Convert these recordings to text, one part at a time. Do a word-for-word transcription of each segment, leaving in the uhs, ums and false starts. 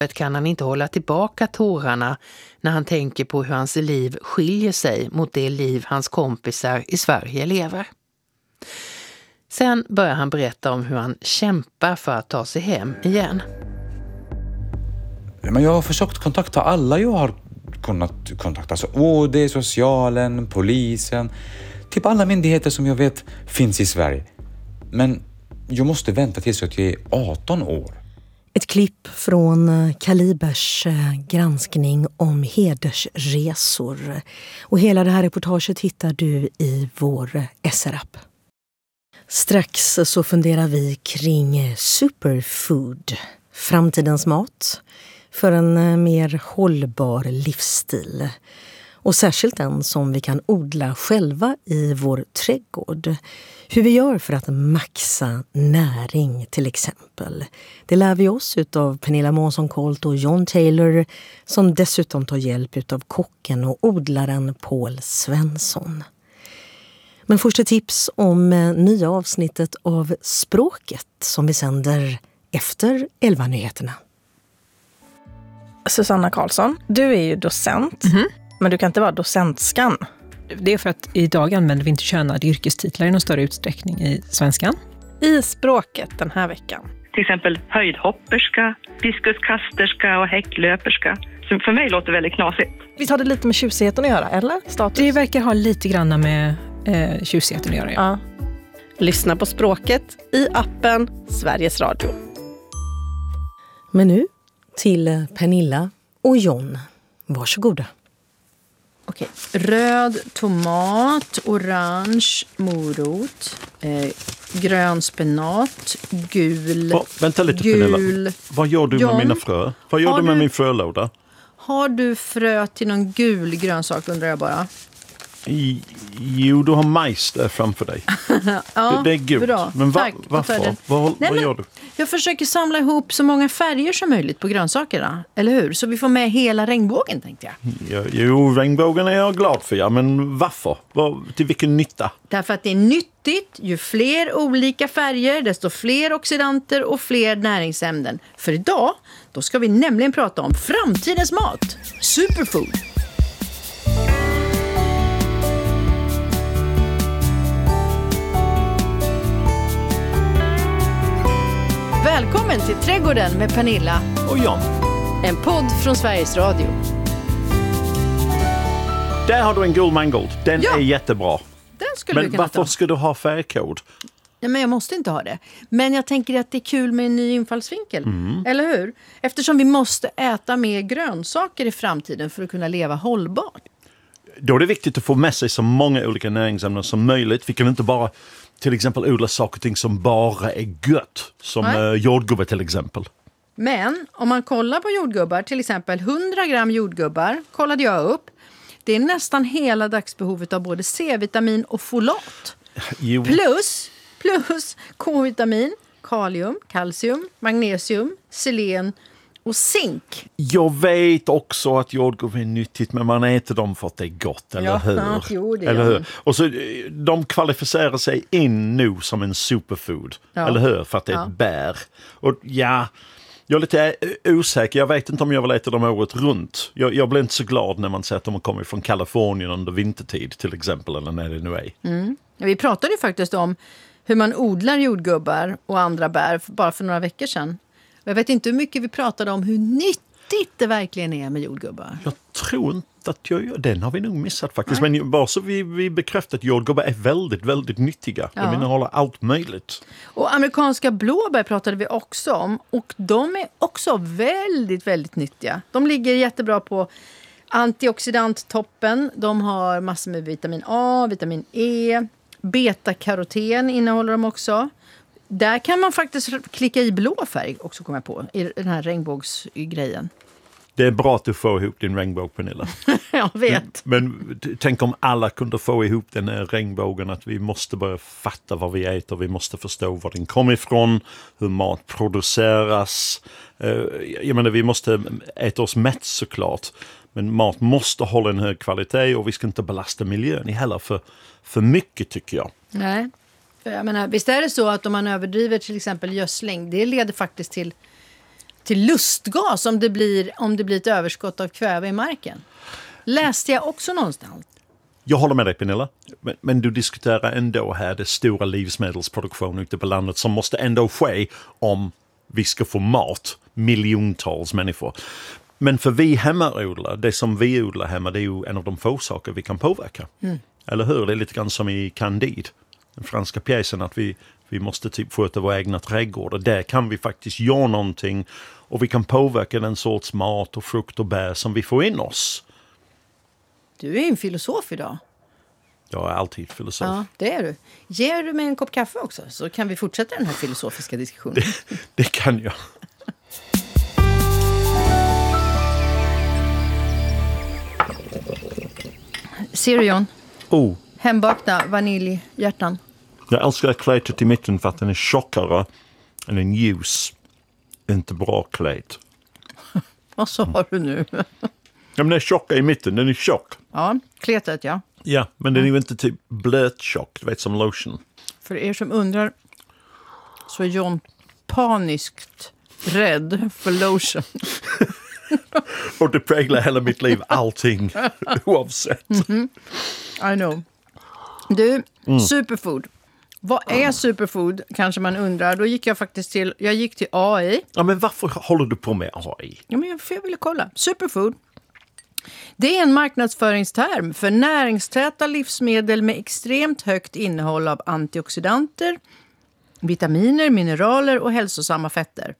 kan han inte hålla tillbaka tårarna när han tänker på hur hans liv skiljer sig mot det liv hans kompisar i Sverige lever. Sen börjar han berätta om hur han kämpar för att ta sig hem igen. Men jag har försökt kontakta alla jag har kunnat kontakta. Alltså O D, socialen, polisen. Typ alla myndigheter som jag vet finns i Sverige. Men jag måste vänta tills jag är arton år. Ett klipp från Kalibers granskning om hedersresor. Och hela det här reportaget hittar du i vår S R-app. Strax så funderar vi kring superfood, framtidens mat, för en mer hållbar livsstil. Och särskilt den som vi kan odla själva i vår trädgård. Hur vi gör för att maxa näring till exempel. Det lär vi oss av Pernilla Månsson-Colt och John Taylor, som dessutom tar hjälp av kocken och odlaren Paul Svensson. Men först ett tips om nya avsnittet av Språket som vi sänder efter elva nyheterna. Susanna Karlsson, du är ju docent, mm-hmm. men du kan inte vara docentskan. Det är för att idag använder vi inte könade yrkestitlar i någon större utsträckning i svenskan. I Språket den här veckan. Till exempel höjdhopperska, diskuskasterska och häcklöperska. Som för mig låter väldigt knasigt. Vi tar det lite med tjusigheten att göra, eller? Status? Det verkar ha lite grann med eh, tjusigheten att göra, ja. ja. Lyssna på Språket i appen Sveriges Radio. Men nu till Pernilla och John. Varsågoda. Okej. Röd tomat, orange morot, eh, grön spenat, gul... Oh, vänta lite gul, Pernilla. Vad gör du John, med mina frö? Vad gör du med du, min frölåda? Har du frö till någon gul grönsak undrar jag bara? I, jo, du har majs där framför dig. ja, det, det är gult. Bra. Men va, Tack, varför? Nej, vad men, vad gör du? Jag försöker samla ihop så många färger som möjligt på grönsakerna. Eller hur? Så vi får med hela regnbågen, tänkte jag. Ja, jo, regnbågen är jag glad för, ja. Men varför? Var, till vilken nytta? Därför att det är nyttigt. Ju fler olika färger, desto fler oxidanter och fler näringsämnen. För idag, då ska vi nämligen prata om framtidens mat. Superfood. Välkommen till Trädgården med Pernilla och John. En podd från Sveriges Radio. Där har du en gul mangold. Den ja. är jättebra. Den skulle men du kunna varför ta. ska du ha färgkod? Ja, men jag måste inte ha det. Men jag tänker att det är kul med en ny infallsvinkel. Mm. Eller hur? Eftersom vi måste äta mer grönsaker i framtiden för att kunna leva hållbart. Då är det viktigt att få med sig så många olika näringsämnen som möjligt. Vi kan inte bara till exempel odla saker och ting som bara är gött. Som eh, jordgubbar till exempel. Men om man kollar på jordgubbar, till exempel hundra gram jordgubbar kollade jag upp. Det är nästan hela dagsbehovet av både C-vitamin och folat. Jo. Plus, plus K-vitamin, kalium, kalcium, magnesium, selen och zink. Jag vet också att jordgubbar är nyttigt, men man äter dem för att det är gott, eller ja, hur? Ja, jo, det eller hur? Och så de kvalificerar sig in nu som en superfood, ja. Eller hur? För att det är ja. ett bär. Och ja, jag är lite osäker. Jag vet inte om jag vill äta dem året runt. Jag, jag blir inte så glad när man säger att de kommer från Kalifornien under vintertid till exempel, eller när det nu är. Mm. Ja, vi pratade ju faktiskt om hur man odlar jordgubbar och andra bär bara för några veckor sedan. Jag vet inte hur mycket vi pratade om hur nyttigt det verkligen är med jordgubbar. Jag tror inte att jag gör. Den har vi nog missat faktiskt. Nej. Men bara så vi, vi bekräftar att jordgubbar är väldigt, väldigt nyttiga. Ja. De innehåller allt möjligt. Och amerikanska blåbär pratade vi också om. Och de är också väldigt, väldigt nyttiga. De ligger jättebra på antioxidanttoppen. De har massor med vitamin A, vitamin E. Beta-karoten innehåller de också. Där kan man faktiskt klicka i blå färg också, kommer jag på, i den här regnbågsgrejen. Det är bra att du får ihop din regnbåg, Pernilla. Jag vet. Men, men tänk om alla kunde få ihop den här regnbågen, att vi måste börja fatta vad vi äter. Vi måste förstå var den kommer ifrån, hur mat produceras. Jag menar, vi måste äta oss mätt såklart. Men mat måste hålla en hög kvalitet och vi ska inte belasta miljön i heller för, för mycket, tycker jag. Nej. Jag menar, visst är det så att om man överdriver till exempel gödsling, det leder faktiskt till till lustgas om det blir, om det blir ett överskott av kväve i marken. Läste jag också någonstans. Jag håller med dig, Pernilla. Men, men du diskuterar ändå här det stora livsmedelsproduktion ute på landet som måste ändå ske om vi ska få mat, miljontals människor. Men för vi hemmaodlar, det som vi odlar hemma, det är ju en av de få saker vi kan påverka. Mm. Eller hur? Det är lite grann som i Candide, den franska pjäsen, att vi, vi måste typ sköta våra egna trädgårdar. Där kan vi faktiskt göra någonting och vi kan påverka den sorts mat och frukt och bär som vi får in oss. Du är en filosof idag. Jag är alltid filosof. Ja, det är du. Ger du mig en kopp kaffe också så kan vi fortsätta den här filosofiska diskussionen. Det, det kan jag. Ser du, John? Oh. Hembakta vaniljhjärtan. Jag älskar klätet i mitten för att den är tjockare än en ljus. Inte bra klet. Vad sa du nu? Ja, men den är tjocka i mitten, den är tjock. Ja, kletet, ja. Ja, men den är ju inte typ blöttjock, du vet, som lotion. För er som undrar så är John paniskt rädd för lotion. Och det präglar hela mitt liv, allting, oavsett. Mm-hmm. I know. Du, mm. superfood. Vad är superfood, kanske man undrar. Då gick jag faktiskt till, jag gick till A I. Ja, men varför håller du på med A I? Ja, men jag, jag ville kolla. Superfood. Det är en marknadsföringsterm för näringstäta livsmedel med extremt högt innehåll av antioxidanter, vitaminer, mineraler och hälsosamma fetter.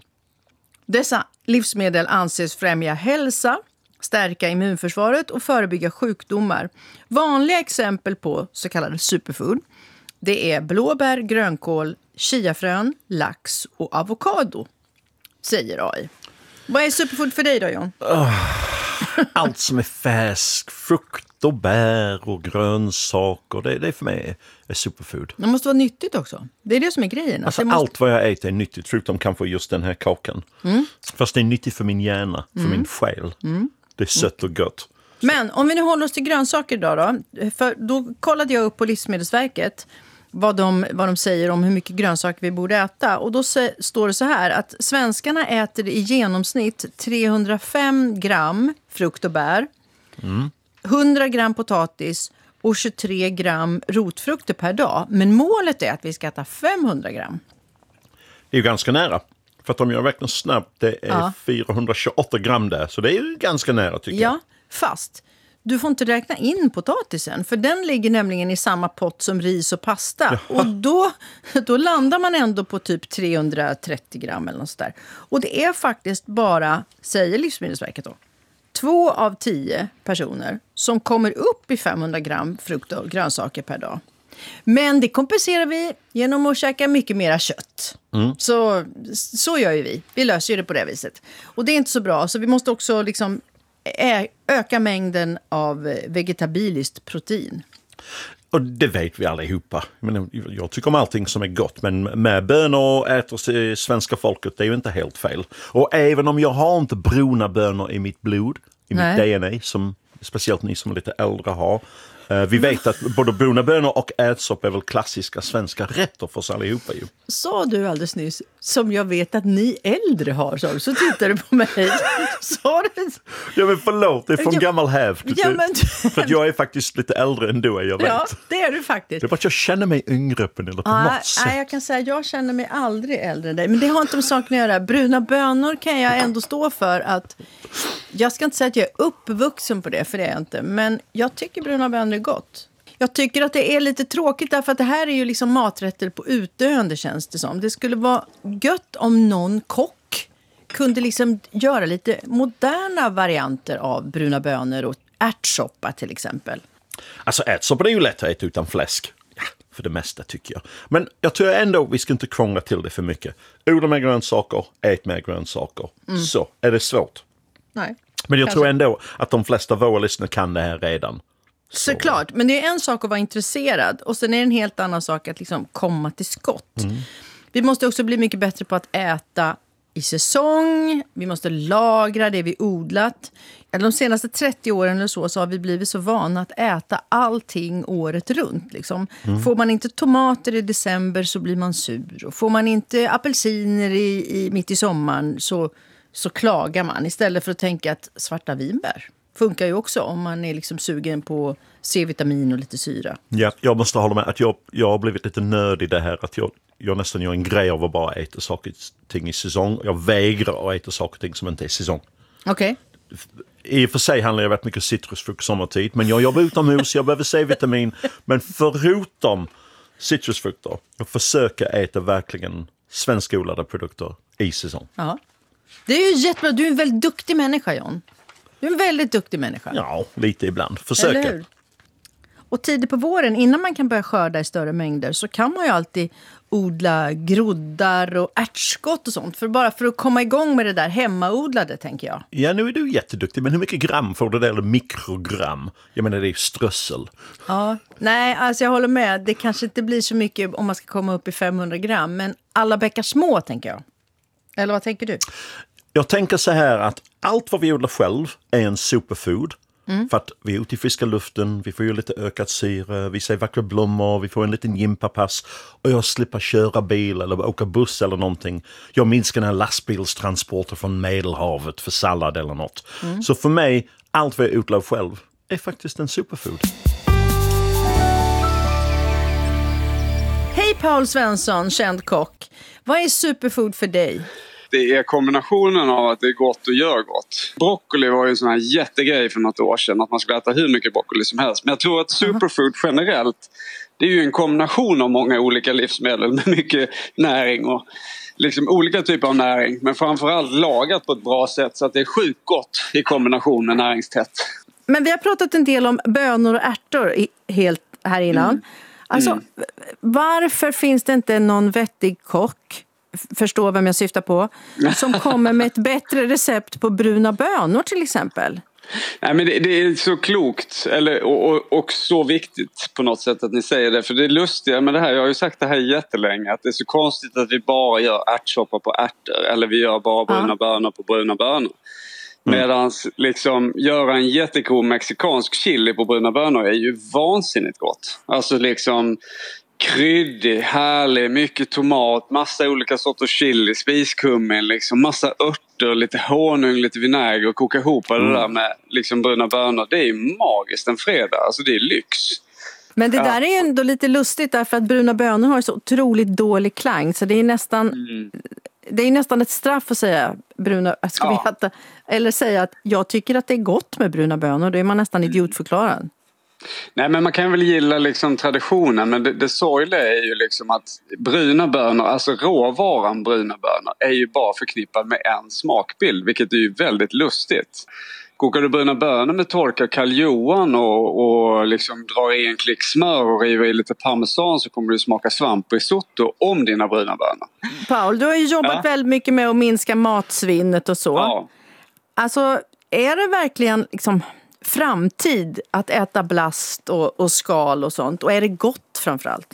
Dessa livsmedel anses främja hälsa, stärka immunförsvaret och förebygga sjukdomar. Vanliga exempel på så kallade superfood, det är blåbär, grönkål, chiafrön, lax och avokado, säger A I. Vad är superfood för dig då, John? Oh, allt som är färsk, frukt och bär och grönsaker, det, det är för mig är superfood. Det måste vara nyttigt också. Det är det som är grejen. Alltså måste... allt vad jag äter är nyttigt, förutom kanske just den här kakan. Mm. Fast det är nyttigt för min hjärna, för mm. min själ. Mm. Det är sött och gott. Men om vi nu håller oss till grönsaker idag då. För då kollade jag upp på Livsmedelsverket vad de, vad de säger om hur mycket grönsaker vi borde äta. Och då se, står det så här att svenskarna äter i genomsnitt trehundrafem gram frukt och bär. Mm. hundra gram potatis och tjugotre gram rotfrukter per dag. Men målet är att vi ska äta femhundra gram. Det är ju ganska nära. För att om jag räknar snabbt, det är ja. fyrahundratjugoåtta gram där. Så det är ju ganska nära, tycker ja, jag. Ja, fast du får inte räkna in potatisen. För den ligger nämligen i samma pott som ris och pasta. Jaha. Och då, då landar man ändå på typ trehundratrettio gram eller något sådär. Och det är faktiskt bara, säger Livsmedelsverket då, två av tio personer som kommer upp i femhundra gram frukt och grönsaker per dag. Men det kompenserar vi genom att käka mycket mera kött. Mm. Så, så gör ju vi. Vi löser ju det på det viset. Och det är inte så bra. Så vi måste också liksom ä- öka mängden av vegetabiliskt protein. Och det vet vi allihopa. Men jag tycker om allting som är gott. Men med bönor äter svenska folket, det är ju inte helt fel. Och även om jag har inte bruna bönor i mitt blod, i Nej. mitt D N A, som speciellt ni som är lite äldre har. Vi vet att både bruna bönor och ärtsopp är väl klassiska svenska rätter för oss allihopa ju. Sa du alldeles nyss, som jag vet att ni äldre har, så, så tittar du på mig. Sa du? Ja, men förlåt, det är från ja, gammal hävd. Ja, men... För att jag är faktiskt lite äldre än du är, jag vet. Ja, det är du faktiskt. Det är bara att jag känner mig yngre på, eller på ah, något sätt. Nej, jag kan säga att jag känner mig aldrig äldre än dig. Men det har inte med saken att göra. Bruna bönor kan jag ändå stå för att... Jag ska inte säga att jag är uppvuxen på det, för det är jag inte. Men jag tycker bruna bönor är gott. Jag tycker att det är lite tråkigt därför att det här är ju liksom maträtter på utdöende, känns det som. Det skulle vara gött om någon kock kunde liksom göra lite moderna varianter av bruna bönor och ärtsoppa till exempel. Alltså ärtsoppa är ju lätt att äta utan fläsk. Ja, för det mesta tycker jag. Men jag tror ändå vi ska inte krångla till det för mycket. Odla med grönsaker, ät med grönsaker. Mm. Så, är det svårt? Nej. Men jag kanske. tror ändå att de flesta av våra lyssnare kan det här redan. Så. Såklart, men det är en sak att vara intresserad och sen är det en helt annan sak att liksom komma till skott. Mm. Vi måste också bli mycket bättre på att äta i säsong. Vi måste lagra det vi odlat. De senaste trettio åren eller så, så har vi blivit så vana att äta allting året runt. Liksom. Mm. Får man inte tomater i december så blir man sur. Och får man inte apelsiner i, i, mitt i sommaren så så klagar man. Istället för att tänka att svarta vinbär funkar ju också om man är liksom sugen på C-vitamin och lite syra. Ja, jag måste hålla med att jag, jag har blivit lite nörd i det här. Att jag, jag nästan gör en grej av att bara äta saker och ting i säsong. Jag vägrar att äta saker och ting som inte är säsong. Okej. I och för sig handlar det väldigt mycket citrusfrukt sommartid. Men jag jobbar utomhus, jag behöver C-vitamin. Men förutom citrusfrukter, jag försöker äta verkligen svenskodlade produkter i säsong. Ja. Det är ju jättebra. Du är en väldigt duktig människa, John. Du är en väldigt duktig människa. Ja, lite ibland. Försöker. Och tidigt på våren, innan man kan börja skörda i större mängder, så kan man ju alltid odla groddar och ärtskott och sånt. För bara för att komma igång med det där hemmaodlade, tänker jag. Ja, nu är du jätteduktig. Men hur mycket gram får du det? Eller mikrogram? Jag menar, det är strössel. Ja, nej, alltså jag håller med. Det kanske inte blir så mycket om man ska komma upp i femhundra gram. Men alla bäckar små, tänker jag. Eller vad tänker du? Jag tänker så här att allt vad vi odlar själv är en superfood. Mm. För att vi är ute i friska luften, vi får ju lite ökat syre, vi ser vackra blommor, vi får en liten gympapass och jag slipper köra bil eller åka buss eller någonting. Jag minskar den här lastbilstransporter från Medelhavet för sallad eller något. Mm. Så för mig, allt vad jag odlar själv är faktiskt en superfood. Hej Paul Svensson, känd kock. Vad är superfood för dig? Det är kombinationen av att det är gott och gör gott. Broccoli var ju en sån här jättegrej för något år sedan. Att man skulle äta hur mycket broccoli som helst. Men jag tror att superfood generellt, det är ju en kombination av många olika livsmedel med mycket näring och liksom olika typer av näring. Men framförallt lagat på ett bra sätt så att det är sjukt gott i kombination med näringstätt. Men vi har pratat en del om bönor och ärtor i, helt här innan. Mm. Alltså, mm. varför finns det inte någon vettig kock, förstår vem jag syftar på, som kommer med ett bättre recept på bruna bönor till exempel? Nej, men det, det är så klokt eller, och, och, och så viktigt på något sätt att ni säger det. För det är lustiga med det här, jag har ju sagt det här jättelänge, att det är så konstigt att vi bara gör ärtsoppa på ärtor eller vi gör bara bruna ja. bönor på bruna bönor. Mm. Medan liksom göra en jättegod mexikansk chili på bruna bönor är ju vansinnigt gott. Alltså liksom kryddig, härlig, mycket tomat, massa olika sorters chili, spiskummin, liksom massa örter, lite honung, lite vinäger och koka ihop det mm. där med liksom bruna bönor. Det är ju magiskt en fredag, alltså det är lyx. Men det ja. där är ju ändå lite lustigt därför att bruna bönor har så otroligt dålig klang så det är nästan mm. det är nästan ett straff att säga bruna, ska ja. vi äta, eller säga att jag tycker att det är gott med bruna bönor, då är man nästan idiotförklarad. Nej, men man kan väl gilla liksom traditionen, men det, det sorgliga är ju liksom att bruna bönor, alltså råvaran bruna bönor, är ju bara förknippad med en smakbild, vilket är ju väldigt lustigt. Kokar du bruna bönor med torkad karljohan och, och liksom drar i en klick smör och river i lite parmesan så kommer du smaka svamp-risotto om dina bruna bönor. Paul, du har ju jobbat ja. väldigt mycket med att minska matsvinnet och så. Ja. Alltså, är det verkligen liksom framtid att äta blast och, och skal och sånt? Och är det gott framförallt?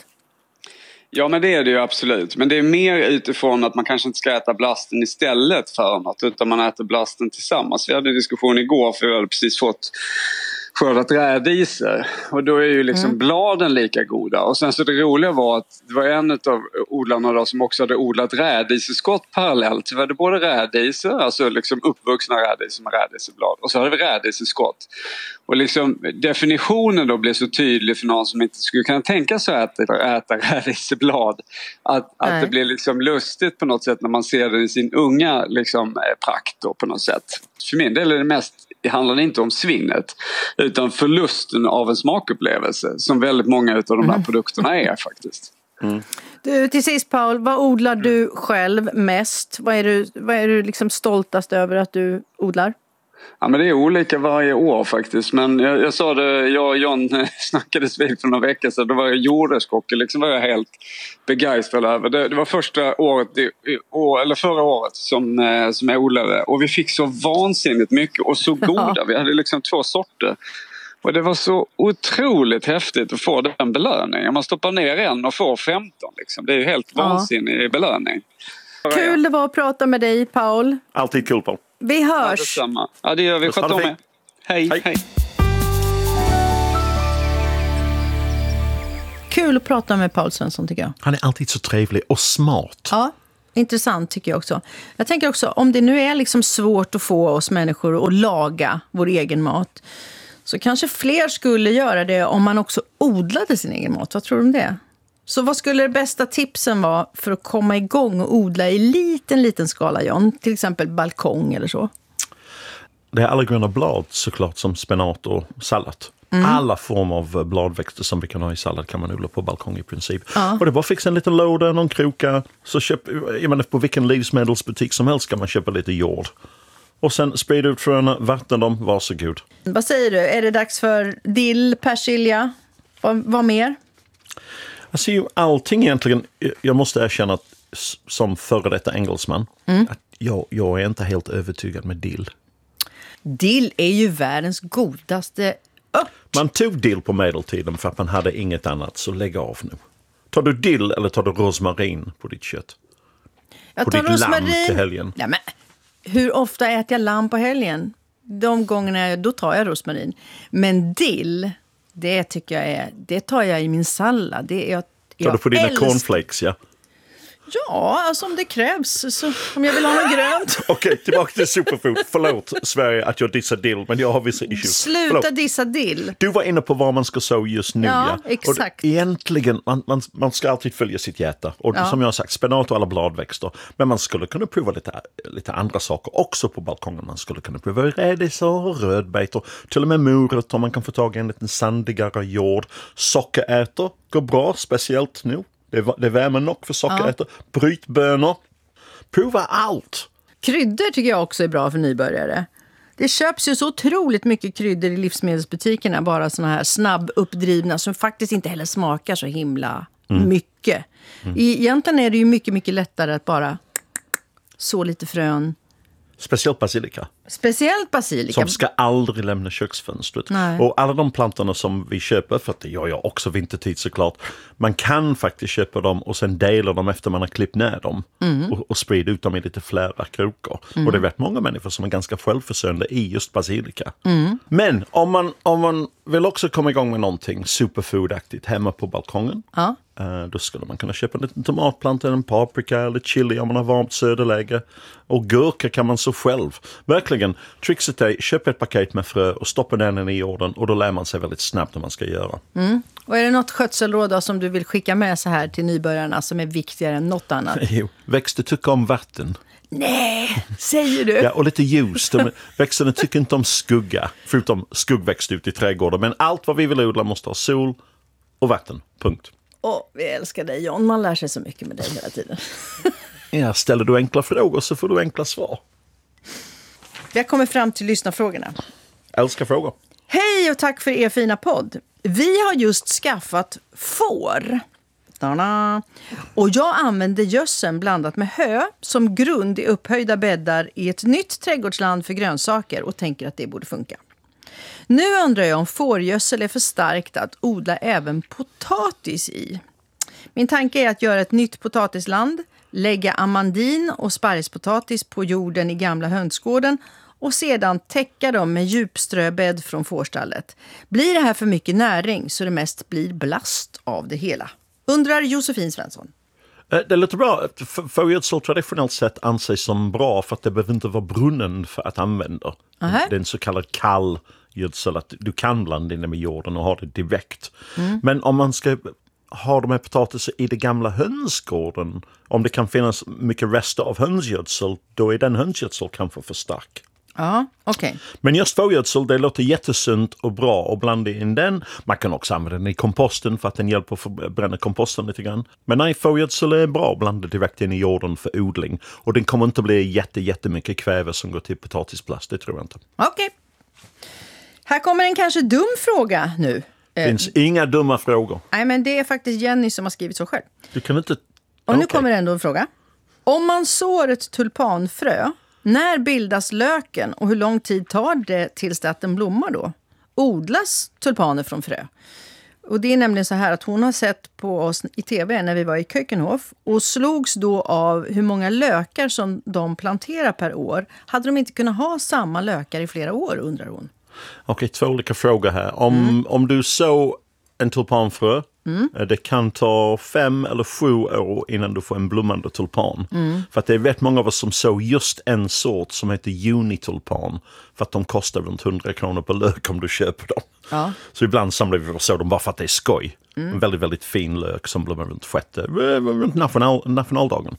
Ja, men det är det ju absolut. Men det är mer utifrån att man kanske inte ska äta blasten istället för något, utan man äter blasten tillsammans. Vi hade en diskussion igår för vi hade precis fått skördat rädisor. Och då är ju liksom mm. bladen lika goda. Och sen så det roliga var att det var en av odlarna då som också hade odlat rädiseskott parallellt. Så vi hade både rädisor, alltså liksom uppvuxna rädisor med rädiseblad. Och så hade vi rädiseskott. Och liksom definitionen då blev så tydlig för någon som inte skulle kunna tänka sig att äta, äta rädiseblad. Att, att det blir liksom lustigt på något sätt när man ser det i sin unga liksom, prakt då, på något sätt. För min del är det mest, det handlar inte om svinnet utan förlusten av en smakupplevelse som väldigt många av de här mm. produkterna är faktiskt. Mm. Du, till sist Paul, vad odlar du själv mest? Vad är du, vad är du liksom stoltast över att du odlar? Ja, men det är olika varje år faktiskt. Men jag, jag sa det, jag och John snackades vid för några veckor sedan. Då var jag jordärtskocka, liksom var jag helt begeistrad över. Det, det var första året, i, i, år, eller förra året som, eh, som jag odlade. Och vi fick så vansinnigt mycket och så goda. Vi hade liksom två sorter. Och det var så otroligt häftigt att få den belöningen. Man stoppar ner en och får femton. Liksom. Det är ju helt ja. vansinnig belöning. Kul det var att prata med dig, Paul. Alltid kul, Paul. Vi hörs. Ja, ja det gör vi. Sköt om er. Hej, hej. hej. Kul att prata med Paul Svensson tycker jag. Han är alltid så trevlig och smart. Ja, intressant tycker jag också. Jag tänker också, om det nu är liksom svårt att få oss människor att laga vår egen mat, så kanske fler skulle göra det om man också odlade sin egen mat. Vad tror du om det? Så vad skulle det bästa tipsen vara för att komma igång och odla i liten, liten skala, John? Till exempel balkong eller så. Det är alla gröna blad såklart, som spenat och sallad. Mm. Alla former av bladväxter som vi kan ha i sallad kan man odla på balkong i princip. Ja. Och det är bara att fixa en liten låda, någon kroka. Så köp, jag menar, på vilken livsmedelsbutik som helst kan man köpa lite jord. Och sen sprida ut fröna, vattna dem, varsågod. Vad säger du? Är det dags för dill, persilja? Vad, vad mer? Jag ser ju allting egentligen. Jag måste erkänna att som före detta engelsman, mm. att jag, jag är inte helt övertygad med dill. Dill är ju världens godaste ört. Man tog dill på medeltiden för att man hade inget annat, så lägg av nu. Tar du dill eller tar du rosmarin på ditt kött? Jag på tar ditt rosmarin. lamm till helgen? Ja, men hur ofta äter jag lamm på helgen? De gångerna, då tar jag rosmarin. Men dill, det tycker jag är, det tar jag i min sallad. Det är, jag, tar du på dina älskar... cornflakes, ja? Ja, alltså om det krävs. Så, om jag vill ha något grönt. Okej, okay, tillbaka till superfood. Förlåt, Sverige, att jag dissar dill, men jag har vissa issues. Sluta Förlåt. dissa dill. Du var inne på vad man ska så just nu. Ja, ja. exakt. Och egentligen, man, man, man ska alltid följa sitt hjärta. Och ja. Som jag har sagt, spenat och alla bladväxter. Men man skulle kunna prova lite, lite andra saker också på balkongen. Man skulle kunna prova rädisor och rödbetor. Till och med morötter, man kan få tag i en liten sandigare jord. Sockerärtor går bra, speciellt nu. Det, det värmer nog för sockerätter. Ja. Brytbönor. Prova allt. Kryddor tycker jag också är bra för nybörjare. Det köps ju så otroligt mycket kryddor i livsmedelsbutikerna. Bara såna här snabb uppdrivna som faktiskt inte heller smakar så himla mm. mycket. Mm. Egentligen är det ju mycket, mycket lättare att bara så lite frön. Speciellt basilika. Speciellt basilika. Som ska aldrig lämna köksfönstret. Nej. Och alla de plantorna som vi köper, för att det gör jag också vintertid såklart. Man kan faktiskt köpa dem och sen dela dem efter man har klippt ner dem. Mm. Och, och sprida ut dem i lite flera krokar. Mm. Och det är rätt många människor som är ganska självförsörjande i just basilika. Mm. Men om man, om man vill också komma igång med någonting superfoodaktigt hemma på balkongen. Ja. Då skulle man kunna köpa en liten tomatplanta, en paprika eller chili om man har varmt söderläge. Och gurka kan man så själv. Verkligen, trixet är, köp ett paket med frö och stoppa den i jorden. Och då lär man sig väldigt snabbt hur man ska göra. Mm. Och är det något skötselråd då som du vill skicka med så här till nybörjarna som är viktigare än något annat? Jo, växter tycker om vatten. Nej, säger du? Ja, och lite ljus. De, växterna tycker inte om skugga, förutom skuggväxt ute i trädgården. Men allt vad vi vill odla måste ha sol och vatten, punkt. Åh, vi älskar dig, John. Man lär sig så mycket med dig hela tiden. Ja, ställer du enkla frågor så får du enkla svar. Vi har kommit fram till lyssnarfrågorna. Älskar frågor. Hej och tack för er fina podd. Vi har just skaffat får. Ta-da. Och jag använder gödseln blandat med hö som grund i upphöjda bäddar i ett nytt trädgårdsland för grönsaker och tänker att det borde funka. Nu undrar jag om fårgödsel är för starkt att odla även potatis i. Min tanke är att göra ett nytt potatisland, lägga amandin och sparrispotatis på jorden i gamla hönsgården och sedan täcka dem med djupströbädd från fårstallet. Blir det här för mycket näring så det mest blir blast av det hela? Undrar Josefin Svensson. Det låter bra. Fårgödsel traditionellt sett anses som bra för att det behöver inte vara brunnen för att använda. Aha. Det är en så kallad kall gödsel att du kan blanda in det med jorden och ha det direkt. Mm. Men om man ska ha de här potatis i det gamla hönsgården, om det kan finnas mycket rester av hönsgödsel, då är den hönsgödsel kanske för stark. Ja, okej. Okay. Men just fårgödsel, det låter jättesunt och bra att blanda in den. Man kan också använda den i komposten för att den hjälper att förbränna komposten lite grann. Men nej, fårgödsel är bra att blanda direkt in i jorden för odling. Och den kommer inte bli jätte, jättemycket kväve som går till potatisplast, det tror jag inte. Okej. Okay. Här kommer en kanske dum fråga nu. Det finns eh, inga dumma frågor. Nej, men det är faktiskt Jenny som har skrivit så själv. Du kan inte... Och nu okay. kommer ändå en fråga. Om man sår ett tulpanfrö, när bildas löken och hur lång tid tar det tills att den blommar då? Odlas tulpaner från frö? Och det är nämligen så här att hon har sett på oss i tv när vi var i Kökenhof och slogs då av hur många lökar som de planterar per år. Hade de inte kunnat ha samma lökar i flera år, undrar hon. Okej, två olika frågor här. Om, mm. om du så en tulpanfrö Mm. Det kan ta fem eller sju år innan du får en blommande tulpan. Mm. För att det är rätt många av oss som såg just en sort som heter junitulpan. För att de kostar runt hundra kronor per lök om du köper dem. Ja. Så ibland samlar vi och så dem bara för att det är skoj. Mm. En väldigt, väldigt fin lök som blommar runt sjätte, runt national, nationaldagen.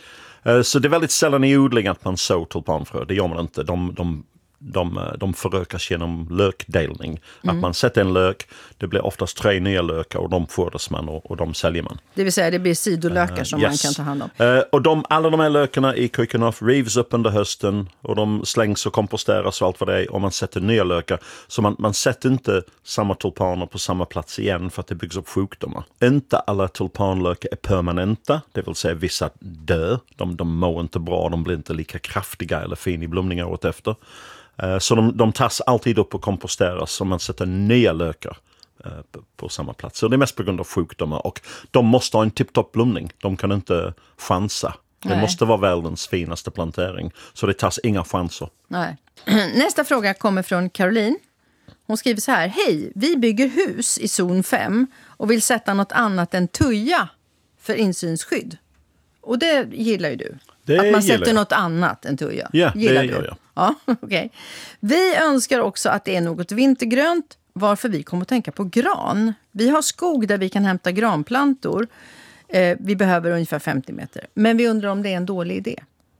Så det är väldigt sällan i odling att man sår tulpanfrö. Det gör man inte. De, de, de, de förökas genom lökdelning. Mm. Att man sätter en lök, det blir oftast tre nya lökar och de fårdas man och, och de säljer man. Det vill säga det blir sidolökar uh, som yes. man kan ta hand om. Uh, och de, alla de här lökarna i Keukenhof rivs upp under hösten och de slängs och komposteras och allt vad det är och man sätter nya lökar. Så man, man sätter inte samma tulpaner på samma plats igen för att det byggs upp sjukdomar. Inte alla tulpanlökar är permanenta, det vill säga vissa dör. De, de mår inte bra, de blir inte lika kraftiga eller fin i blomningar åt efter. Så de, de tas alltid upp och komposteras och man sätter nya lökar eh, på, på samma plats. Så det är mest på grund av sjukdomar och de måste ha en tipptopp blomning. De kan inte chansa. Det Nej. måste vara världens finaste plantering. Så det tas inga chanser. Nej. Nästa fråga kommer från Caroline. Hon skriver så här. Hej, vi bygger hus i zon fem och vill sätta något annat än tuja för insynsskydd. Och det gillar ju du. Det att man sätter jag. något annat än tuja. Ja, gillar det du? gör jag. Ja, okej. Okay. Vi önskar också att det är något vintergrönt, varför vi kommer att tänka på gran. Vi har skog där vi kan hämta granplantor. Eh, vi behöver ungefär femtio meter. Men vi undrar om det är en dålig idé.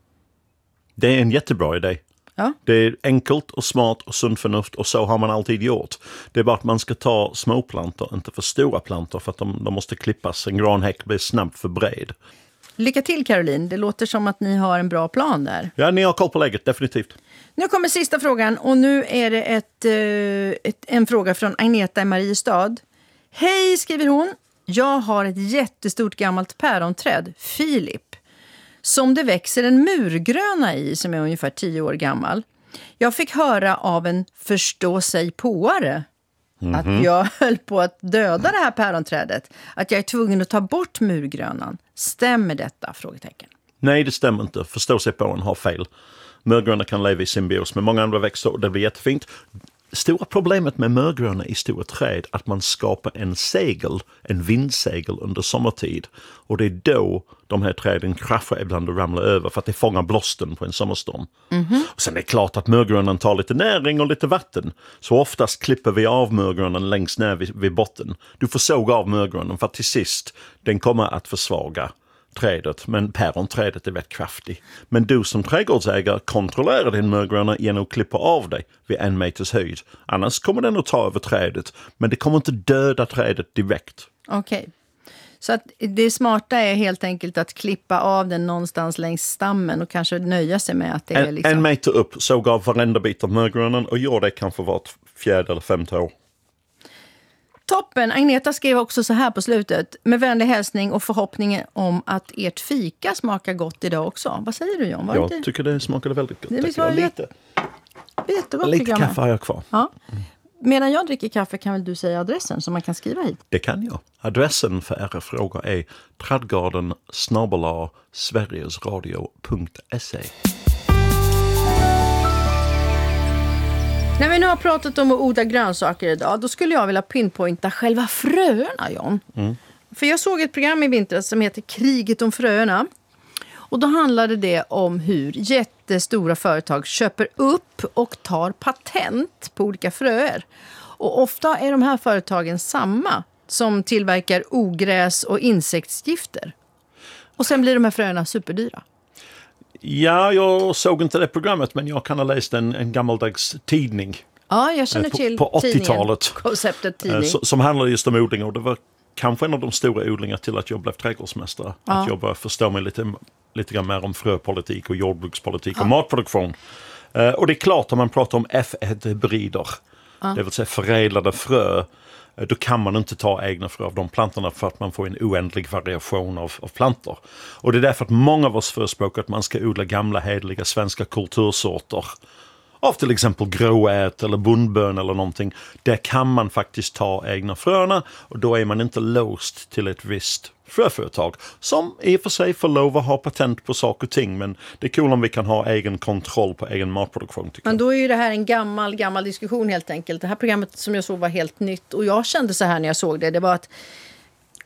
Det är en jättebra idé. Ja. Det är enkelt och smart och sunt förnuft och så har man alltid gjort. Det är bara att man ska ta små plantor, inte för stora plantor för att de, de måste klippas. En granhäck blir snabbt för bred. Lycka till Caroline, det låter som att ni har en bra plan där. Ja, ni har koll på läget, definitivt. Nu kommer sista frågan och nu är det ett, ett, en fråga från Agneta i Mariestad. Hej, skriver hon. Jag har ett jättestort gammalt päronträd, Filip, som det växer en murgröna i som är ungefär tio år gammal. Jag fick höra av en förstå sig påare mm-hmm. att jag höll på att döda det här päronträdet. Att jag är tvungen att ta bort murgrönan. Stämmer detta? Frågetecken. Nej, det stämmer inte. Förstå sig på en har fel. Mörgröna kan leva i symbios med många andra växter och det blir jättefint. Stora problemet med mörgröna i stora träd är att man skapar en segel, en vindsegel under sommartid. Och det är då de här träden kraschar ibland och ramlar över för att det fångar blåsten på en sommarstorm. Mm-hmm. Och sen är det klart att mörgrönan tar lite näring och lite vatten. Så oftast klipper vi av mörgrönan längst ner vid, vid botten. Du får såga av mörgrönan för att till sist den kommer att försvaga trädet, men päronträdet är väldigt kraftig. Men du som trädgårdsägare kontrollerar din mörgröna genom att klippa av dig vid en meters höjd. Annars kommer den att ta över trädet, men det kommer inte döda trädet direkt. Okej. Okay. Så att det smarta är helt enkelt att klippa av den någonstans längs stammen och kanske nöja sig med att det en, är liksom... En meter upp, såg av varenda bit av mörgrönan och gör det kanske vart fjärde eller femte år. Toppen! Agneta skrev också så här på slutet. Med vänlig hälsning och förhoppningen om att ert fika smakar gott idag också. Vad säger du, John? Var jag det... tycker det smakade väldigt gott. Det var lite, lite, lite kaffe har jag kvar. Ja. Medan jag dricker kaffe kan väl du säga adressen som man kan skriva hit? Det kan jag. Adressen för era frågor är trädgården snabel-a sverigesradio punkt se. När vi nu har pratat om att odla grönsaker idag, då skulle jag vilja pinpointa själva fröerna, John. Mm. För jag såg ett program i vintras som heter Kriget om fröerna. Och då handlade det om hur jättestora företag köper upp och tar patent på olika fröer. Och ofta är de här företagen samma som tillverkar ogräs och insektsgifter. Och sen blir de här fröerna superdyra. Ja, jag såg inte det programmet, men jag kan ha läst en, en gammaldags tidning. Ja, jag känner till på, på åttiotalet. Konceptet tidning. Som handlade just om odling, och det var kanske en av de stora odlingar till att jag blev trädgårdsmästare. Ja. Att jag började förstå mig lite, lite grann mer om fröpolitik och jordbrukspolitik ja. och matproduktion. Uh, och det är klart att man pratar om F ett-hybrider, ja. det vill säga förädlade frö. Då kan man inte ta egna frö av de plantorna för att man får en oändlig variation av, av plantor. Och det är därför att många av oss förespråkar att man ska odla gamla hedliga svenska kultursorter. Av till exempel gråät eller bondbön eller någonting. Där kan man faktiskt ta egna fröna och då är man inte låst till ett visst fröföretag. Som i och för sig får lov att ha patent på saker och ting, men det är kul om vi kan ha egen kontroll på egen matproduktion. Tycker men då är ju det här en gammal, gammal diskussion helt enkelt. Det här programmet som jag såg var helt nytt och jag kände så här när jag såg det, det var att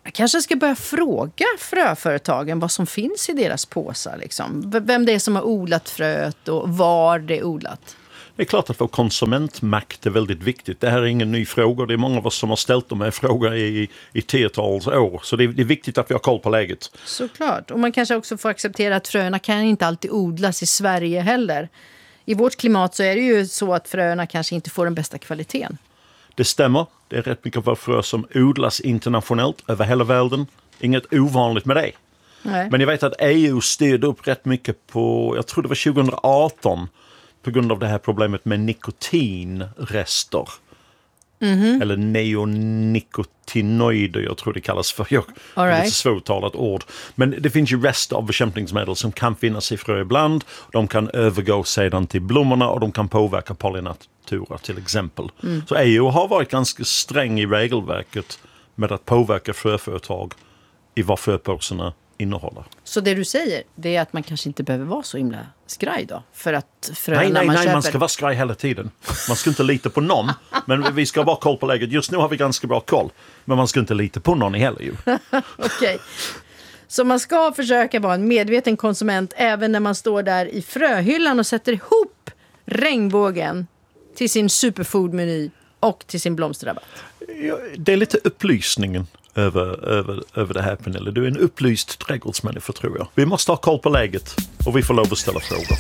Jag kanske ska börja fråga fröföretagen vad som finns i deras påsar. Liksom. Vem det är som har odlat fröet och var det är odlat. Det är klart att vår konsumentmakt är väldigt viktigt. Det här är ingen ny fråga. Det är många av oss som har ställt de här frågorna i, i tiotals år. Så det är, det är viktigt att vi har koll på läget. Såklart. Och man kanske också får acceptera att fröna kan inte alltid odlas i Sverige heller. I vårt klimat så är det ju så att fröna kanske inte får den bästa kvaliteten. Det stämmer. Det är rätt mycket av frö som odlas internationellt över hela världen. Inget ovanligt med det. Nej. Men jag vet att E U styrde upp rätt mycket på, jag tror det var tjugo arton, på grund av det här problemet med nikotinrester. Mm-hmm. Eller neonikotinoider, jag tror det kallas för. Jag, All right. Det är ett svårtalat ord. Men det finns ju rester av bekämpningsmedel som kan finnas i frö ibland. De kan övergå sedan till blommorna och de kan påverka pollinaturer till exempel. Mm. Så E U har varit ganska sträng i regelverket med att påverka fröföretag i vad fröpåsarna innehåller. Så det du säger, det är att man kanske inte behöver vara så himla skraj då? För att fröna nej, nej, man nej, köper... man ska vara skraj hela tiden. Man ska inte lita på någon, men vi ska bara koll på läget. Just nu har vi ganska bra koll, men man ska inte lita på någon heller ju. Okej. Okay. Så man ska försöka vara en medveten konsument även när man står där i fröhyllan och sätter ihop regnbågen till sin superfoodmeny och till sin blomsterrabatt. Ja, det är lite upplysningen över, över, över det här, Pernilla. Du är en upplyst trädgårdsmänniska, tror jag. Vi måste ha koll på läget och vi får lov att ställa frågor.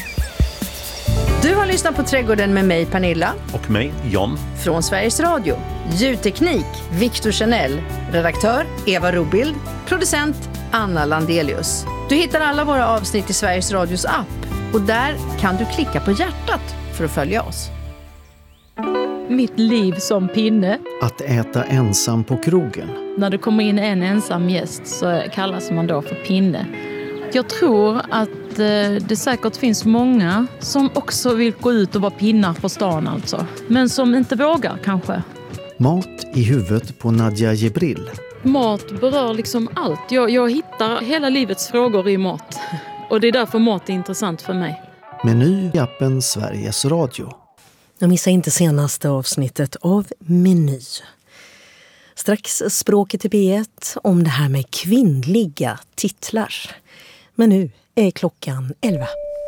Du har lyssnat på Trädgården med mig, Pernilla. Och mig, John. Från Sveriges Radio. Ljudteknik, Victor Chanel. Redaktör, Eva Robild. Producent, Anna Landelius. Du hittar alla våra avsnitt i Sveriges Radios app. Och där kan du klicka på hjärtat för att följa oss. Mitt liv som pinne. Att äta ensam på krogen. När det kommer in en ensam gäst så kallas man då för pinne. Jag tror att eh, det säkert finns många som också vill gå ut och vara pinnar på stan alltså. Men som inte vågar kanske. Mat i huvudet på Nadja Jibril. Mat berör liksom allt. Jag, jag hittar hela livets frågor i mat. Och det är därför mat är intressant för mig. Meny i appen Sveriges Radio. Jag missar inte senaste avsnittet av Meny. Strax språket i P ett om det här med kvinnliga titlar. Men nu är klockan elva.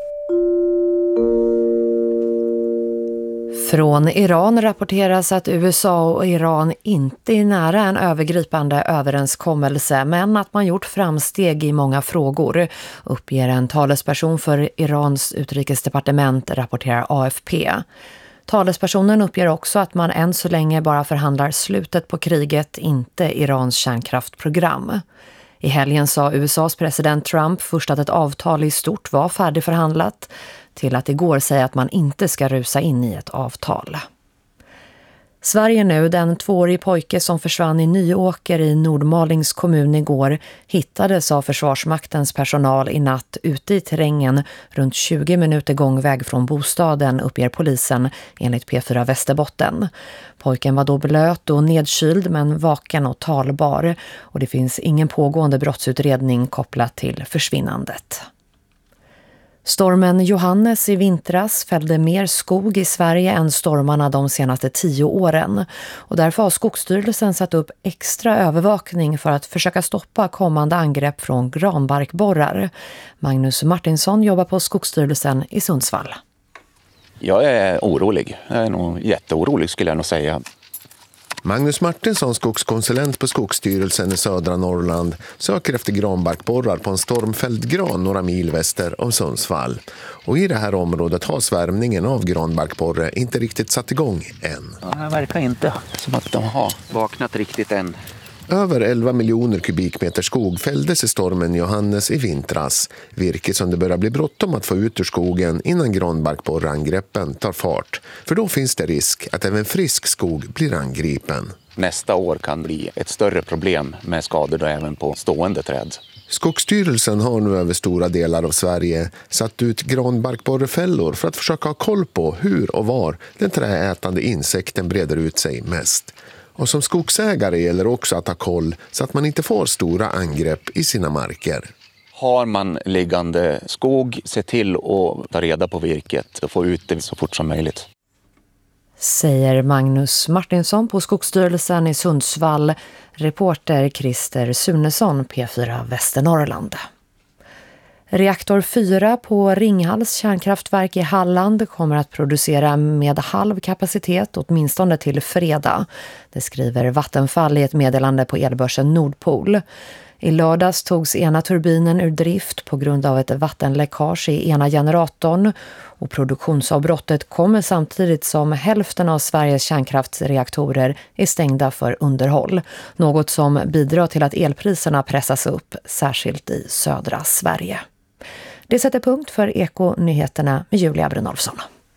Från Iran rapporteras att U S A och Iran inte är nära en övergripande överenskommelse, men att man gjort framsteg i många frågor, uppger en talesperson för Irans utrikesdepartement, rapporterar A F P. Talespersonen uppger också att man än så länge bara förhandlar slutet på kriget, inte Irans kärnkraftprogram. I helgen sa U S A:s president Trump först att ett avtal i stort var färdigförhandlat, till att igår säga att man inte ska rusa in i ett avtal. Sverige nu, den tvåårige pojke som försvann i Nyåker i Nordmalings kommun igår, hittades av Försvarsmaktens personal i natt ute i terrängen runt tjugo minuter gångväg från bostaden, uppger polisen enligt P fyra Västerbotten. Pojken var då blöt och nedkyld men vaken och talbar, och det finns ingen pågående brottsutredning kopplat till försvinnandet. Stormen Johannes i vintras fällde mer skog i Sverige än stormarna de senaste tio åren. Och därför har Skogsstyrelsen satt upp extra övervakning för att försöka stoppa kommande angrepp från granbarkborrar. Magnus Martinsson jobbar på Skogsstyrelsen i Sundsvall. Jag är orolig. Jag är nog jätteorolig skulle jag nog säga. Magnus Martinsson, skogskonsulent på Skogsstyrelsen i södra Norrland, söker efter granbarkborrar på en stormfälld gran några mil väster om Sundsvall. Och i det här området har svärmningen av granbarkborre inte riktigt satt igång än. Ja, det verkar inte som att de har vaknat riktigt än. Över elva miljoner kubikmeter skog fälldes i stormen Johannes i vintras. Virke som det börjar bli bråttom att få ut ur skogen innan granbarkborreangreppen tar fart. För då finns det risk att även frisk skog blir angripen. Nästa år kan bli ett större problem med skador då även på stående träd. Skogsstyrelsen har nu över stora delar av Sverige satt ut granbarkborrefällor för att försöka ha koll på hur och var den träätande insekten breder ut sig mest. Och som skogsägare gäller också att ha koll så att man inte får stora angrepp i sina marker. Har man liggande skog, se till att ta reda på virket och få ut det så fort som möjligt. säger Magnus Martinsson på Skogsstyrelsen i Sundsvall, reporter Christer Sunesson, P fyra Västernorrland. Reaktor fyra på Ringhals kärnkraftverk i Halland kommer att producera med halv kapacitet åtminstone till fredag. Det skriver Vattenfall i ett meddelande på elbörsen Nordpol. I lördags togs ena turbinen ur drift på grund av ett vattenläckage i ena generatorn och produktionsavbrottet kommer samtidigt som hälften av Sveriges kärnkraftsreaktorer är stängda för underhåll. Något som bidrar till att elpriserna pressas upp, särskilt i södra Sverige. Det sätter punkt för Eko-nyheterna med Julia Brynolfsson.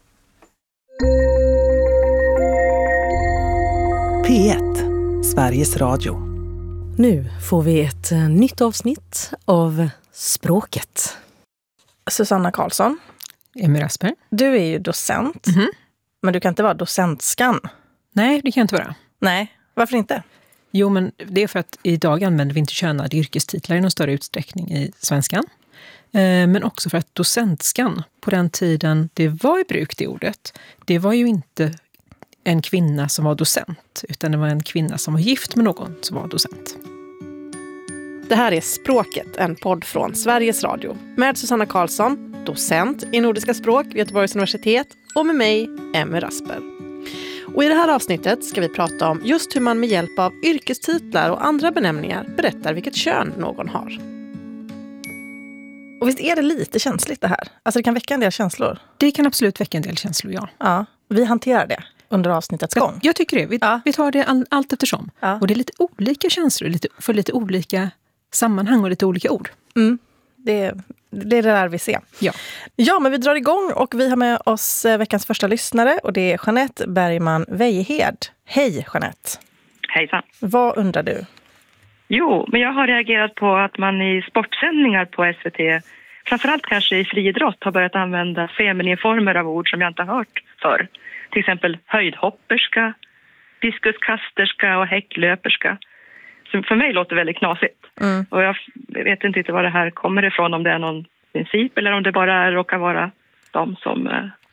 P ett, Sveriges Radio. Nu får vi ett nytt avsnitt av Språket. Susanna Karlsson. Emmy Rasper. Du är ju docent, Mm-hmm. men du kan inte vara docentskan. Nej, det kan jag inte vara. Nej, varför inte? Jo, men det är för att idag använder vi inte könade yrkestitlar i någon större utsträckning i svenskan. Men också för att docentskan, på den tiden det var i bruk det ordet, det var ju inte en kvinna som var docent, utan det var en kvinna som var gift med någon som var docent. Det här är Språket, en podd från Sveriges Radio. Med Susanna Karlsson, docent i nordiska språk vid Göteborgs universitet, och med mig, Emmy Rasper. Och i det här avsnittet ska vi prata om just hur man med hjälp av yrkestitlar och andra benämningar berättar vilket kön någon har. Och visst är det lite känsligt det här? Alltså det kan väcka en del känslor. Det kan absolut väcka en del känslor, ja. Ja, vi hanterar det under avsnittets gång. Jag, jag tycker det. Vi, ja. vi tar det all, allt eftersom. Ja. Och det är lite olika känslor lite, för lite olika sammanhang och lite olika ord. Mm. Det, det är det där vi ser. Ja. ja, men vi drar igång och vi har med oss veckans första lyssnare och det är Jeanette Bergman Weihed. Hej Jeanette. Hejsan. Vad undrar du? Jo, men jag har reagerat på att man i sportsändningar på S V T, framförallt kanske i friidrott, har börjat använda femininformer av ord som jag inte har hört förr. Till exempel höjdhopperska, diskuskasterska och häcklöperska. Som för mig låter väldigt knasigt. Mm. Och jag vet inte var det här kommer ifrån, om det är någon princip eller om det bara råkar vara de som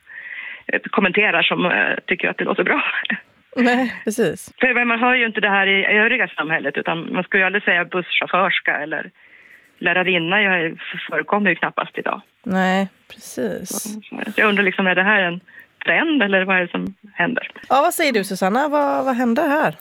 eh, kommenterar som eh, tycker att det låter bra. Nej, precis. För man hör ju inte det här i övriga samhället, utan man skulle ju aldrig säga busschaufförska eller lärarinna. Jag förekommer ju knappast idag. Nej, precis. Så jag undrar liksom, är det här en trend eller vad är det som händer? Ja, vad säger du Susanna? Vad, vad händer här?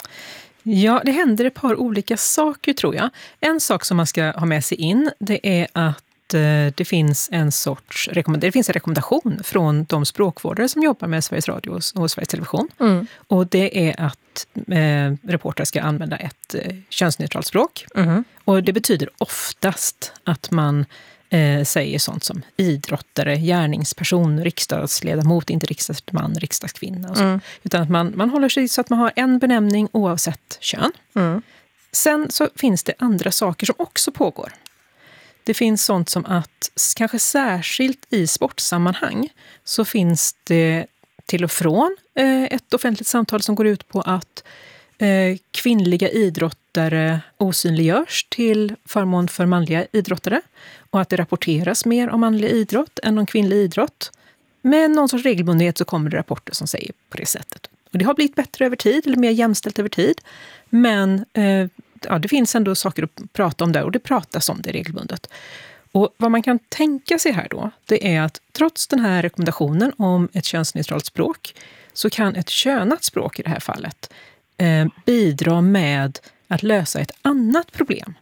Ja, det händer ett par olika saker tror jag. En sak som man ska ha med sig in, det är att eh, det finns en sorts rekommend- det finns en rekommendation från de språkvårdare som jobbar med Sveriges Radio och Sveriges Television. Mm. Och det är att eh, reportrar ska använda ett eh, könsneutralt språk. Mm. Och det betyder oftast att man eh, säger sånt som idrottare, gärningsperson, riksdagsledamot, inte riksdagsman, riksdagskvinna och så. Mm. Utan att man, man håller sig så att man har en benämning oavsett kön. Mm. Sen så finns det andra saker som också pågår. Det finns sånt som att, kanske särskilt i sportsammanhang, så finns det till och från eh, ett offentligt samtal som går ut på att eh, kvinnliga idrottare osynliggörs till förmån för manliga idrottare. Och att det rapporteras mer om manlig idrott än om kvinnlig idrott. Med någon sorts regelbundenhet så kommer det rapporter som säger på det sättet. Och det har blivit bättre över tid, eller mer jämställt över tid. Men eh, ja, det finns ändå saker att prata om där, och det pratas om det regelbundet. Och vad man kan tänka sig här då, det är att trots den här rekommendationen om ett könsneutralt språk, så kan ett könat språk i det här fallet eh, bidra med att lösa ett annat problem.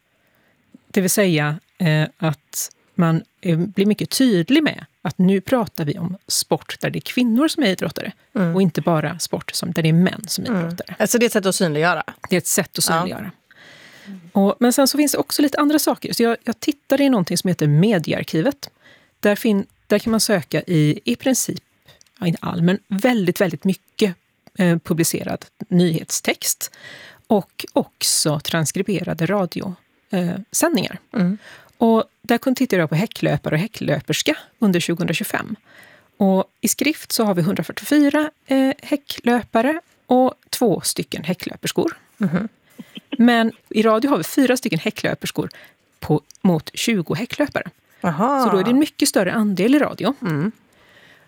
Det vill säga eh, att man eh, blir mycket tydlig med att nu pratar vi om sport där det är kvinnor som är idrottare. Mm. Och inte bara sport som, där det är män som är idrottare. Mm. Alltså det är ett sätt att synliggöra? Det är ett sätt att synliggöra. Ja. Och, men sen så finns det också lite andra saker. Så jag, jag tittade i någonting som heter Mediearkivet. Där, fin, där kan man söka i i princip, ja, inte all, men väldigt, väldigt mycket eh, publicerad nyhetstext. Och också transkriberade radiosändningar. Eh, mm. Och där kunde titta jag på häcklöpare och häcklöperska under tjugohundratjugofem. Och i skrift så har vi hundrafyrtiofyra eh, häcklöpare och två stycken häcklöperskor. Mm. Men i radio har vi fyra stycken häcklöperskor på, mot tjugo häcklöpare. Aha. Så då är det en mycket större andel i radio. Mm.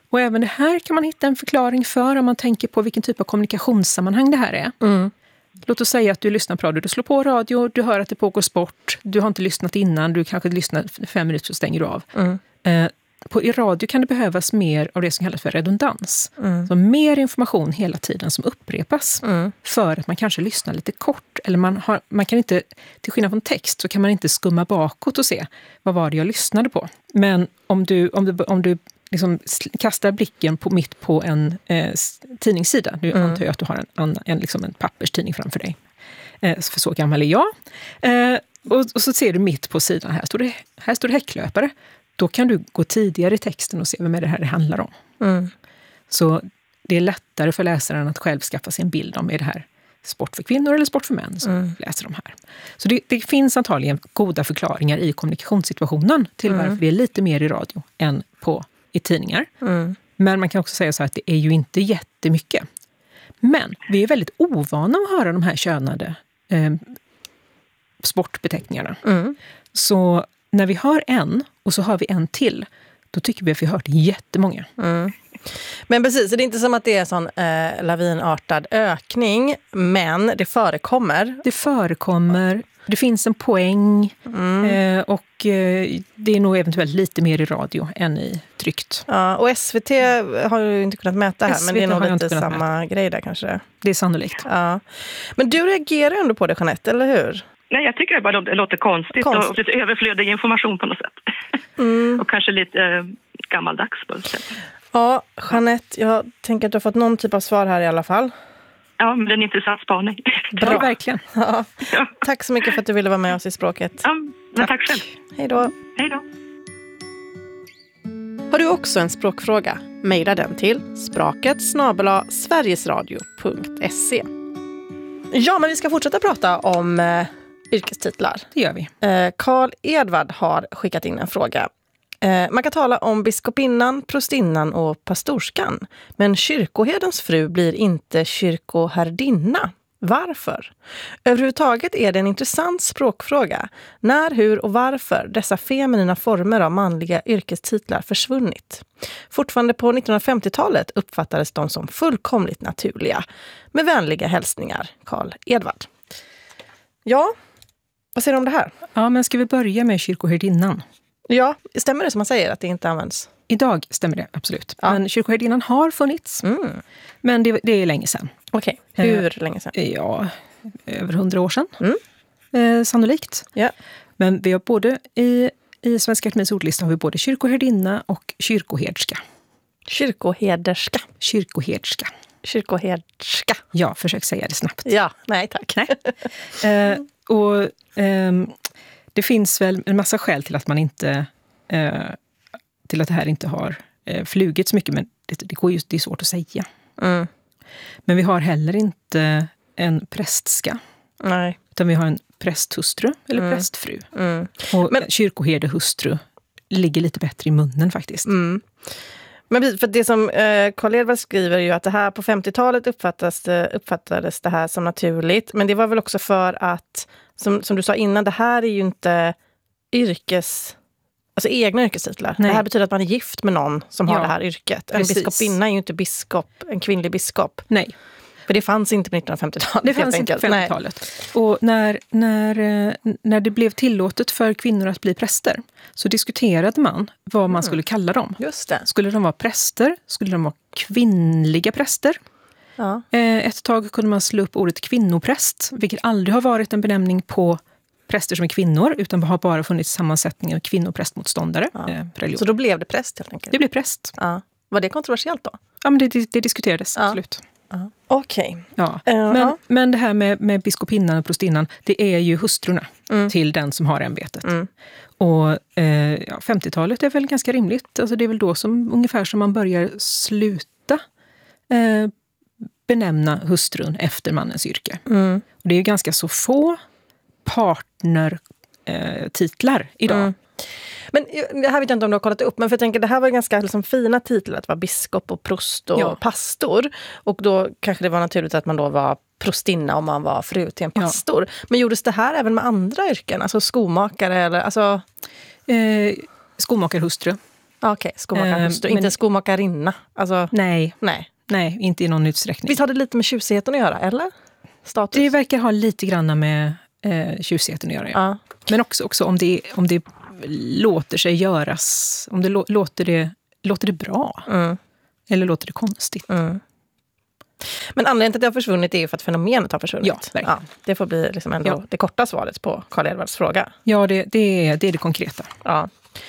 Och även det här kan man hitta en förklaring för om man tänker på vilken typ av kommunikationssammanhang det här är. Mm. Låt oss säga att du lyssnar på radio, du slår på radio, du hör att det pågår sport, du har inte lyssnat innan, du kanske lyssnar fem minuter så stänger du av. Mm. Eh, på, I radio kan det behövas mer av det som kallas för redundans. Mm. Så mer information hela tiden som upprepas. Mm. För att man kanske lyssnar lite kort. Eller man, har, man kan inte, till skillnad från text så kan man inte skumma bakåt och se vad var det jag lyssnade på. Men om du, om du, om du liksom kastar blicken på, mitt på en eh, tidningssida. Nu Mm. antar jag att du har en, en, en, liksom en papperstidning framför dig. Eh, för så gammal är jag. Eh, och, och så ser du mitt på sidan, här står det, här står det häcklöpare. Då kan du gå tidigare i texten och se vem är det här det handlar om. Mm. Så det är lättare för läsaren att själv skaffa sig en bild om är det här sport för kvinnor eller sport för män som Mm. läser de här. Så det, det finns antagligen goda förklaringar i kommunikationssituationen till Mm. varför det är lite mer i radio än på i tidningar. Mm. Men man kan också säga så här att det är ju inte jättemycket. Men vi är väldigt ovana att höra de här könade eh, sportbeteckningarna. Mm. Så när vi hör en och så hör vi en till, då tycker vi att vi har hört jättemånga. Mm. Men precis, det är inte som att det är en sån eh, lavinartad ökning, men det förekommer. Det förekommer, det finns en poäng Mm. eh, och eh, det är nog eventuellt lite mer i radio än i tryckt. Ja, och S V T har ju inte kunnat mäta här, S V T men det är nog har jag lite inte kunnat samma grej där kanske. Det är sannolikt. Ja. Men du reagerar ändå på det, Jeanette, eller hur? Nej, jag tycker det bara låter, låter konstigt, Konstigt. och lite överflödig information på något sätt. Mm. Och kanske lite eh, gammaldags på något sätt. Ja, Jeanette, jag tänker att du har fått någon typ av svar här i alla fall. Ja, men det är en intressant spaning. Bra. Ja, verkligen. Ja. Ja. Tack så mycket för att du ville vara med oss i Språket. Ja, men tack själv. Hej då. Hej då. Har du också en språkfråga? Mejla den till spraket snabel-a sverigesradio punkt se. Ja, men vi ska fortsätta prata om eh, yrkestitlar. Det gör vi. Eh, Carl Edvard har skickat in en fråga. Eh, man kan tala om biskopinnan, prostinnan och pastorskan. Men kyrkoherdens fru blir inte kyrkoherdinna. Varför? Överhuvudtaget är det en intressant språkfråga. När, hur och varför dessa feminina former av manliga yrkestitlar försvunnit. Fortfarande på nittonhundrafemtiotalet uppfattades de som fullkomligt naturliga. Med vänliga hälsningar, Carl Edvard. Ja, vad säger du om det här? Ja, men ska vi börja med kyrkoherdinnan? Ja, stämmer det som man säger att det inte används? Idag stämmer det, absolut. Ja. Men kyrkoherdinnan har funnits. Mm. Men det, det är länge sedan. Okej, hur länge sedan? Ja, över hundra år sedan. Mm. Eh, sannolikt. Ja. Men vi har både i, i Svenska Akademiens ordlista har vi både kyrkoherdinna och kyrkoherdska. Kyrkoherderska. Kyrkoherdska. Kyrkoherdska. Ja, försök säga det snabbt. Ja, nej tack. Nej. eh, och ehm, det finns väl en massa skäl till att man inte eh, till att det här inte har eh, flugit så mycket, men det, det, går just, det är svårt att säga. Mm. Men vi har heller inte en prästska. Nej. Utan vi har en prästhustru eller Mm. prästfru. Mm. Och Men- kyrkoherdehustru ligger lite bättre i munnen faktiskt. Mm. Men precis, för det som eh, Carl Edvard skriver är ju att det här på femtiotalet uppfattas, uppfattades det här som naturligt. Men det var väl också för att, som, som du sa innan, det här är ju inte yrkes... Alltså egna yrkestitlar. Nej. Det här betyder att man är gift med någon som har Ja, det här yrket. En precis. biskopinna är ju inte biskop, en kvinnlig biskop. Nej. För det fanns inte på nittonhundrafemtiotalet. Det fanns helt inte på enkelt. Nej. femtiotalet. Och när, när, eh, när det blev tillåtet för kvinnor att bli präster så diskuterade man vad man skulle kalla dem. Just det. Skulle de vara präster? Skulle de vara kvinnliga präster? Ja. Eh, Ett tag kunde man slå upp ordet kvinnopräst, vilket aldrig har varit en benämning på präster som är kvinnor, utan har bara funnits sammansättningen av kvinnoprästmotståndare. Ja. Eh, religion. Så då blev det präst helt enkelt? Det blev präst. Ja. Var det kontroversiellt då? Ja, men det, det, det diskuterades, Ja. absolut. Ja. Okej. Ja. Eh, Men, ja. men det här med, med biskopinnan och prostinnan, det är ju hustrurna Mm. till den som har ämbetet. Mm. Och eh, ja, femtiotalet är väl ganska rimligt. Alltså det är väl då som ungefär som man börjar sluta eh, benämna hustrun efter mannens yrke. Mm. Och det är ju ganska så få partnertitlar eh, titlar idag. Mm. Men det här vet jag inte om du har kollat upp, men för jag tänker det här var ganska liksom fina titlar, att vara biskop och prost och Ja. pastor. Och då kanske det var naturligt att man då var prostinna om man var fru till en Ja. pastor. Men gjordes det här även med andra yrken? Alltså skomakare eller alltså... Eh, skomakarhustru. Okej, okay, skomakarhustru, eh, inte men, skomakarinna. Alltså, nej, nej, nej, inte i någon utsträckning. Visst har det lite med tjusigheten att göra, eller? Status? Det verkar ha lite grann med eh, tjusigheten att göra, ja. Ja. Men också, också om, det, om det låter sig göras, om det lå, låter, det, låter det bra. Mm. Eller låter det konstigt. Mm. Men anledningen till att det har försvunnit är ju för att fenomenet har försvunnit. Ja, verkligen. Ja, det får bli liksom ändå ja. det korta svaret på Karl Edvards fråga. Ja, det, det, är, det är det konkreta. Ja.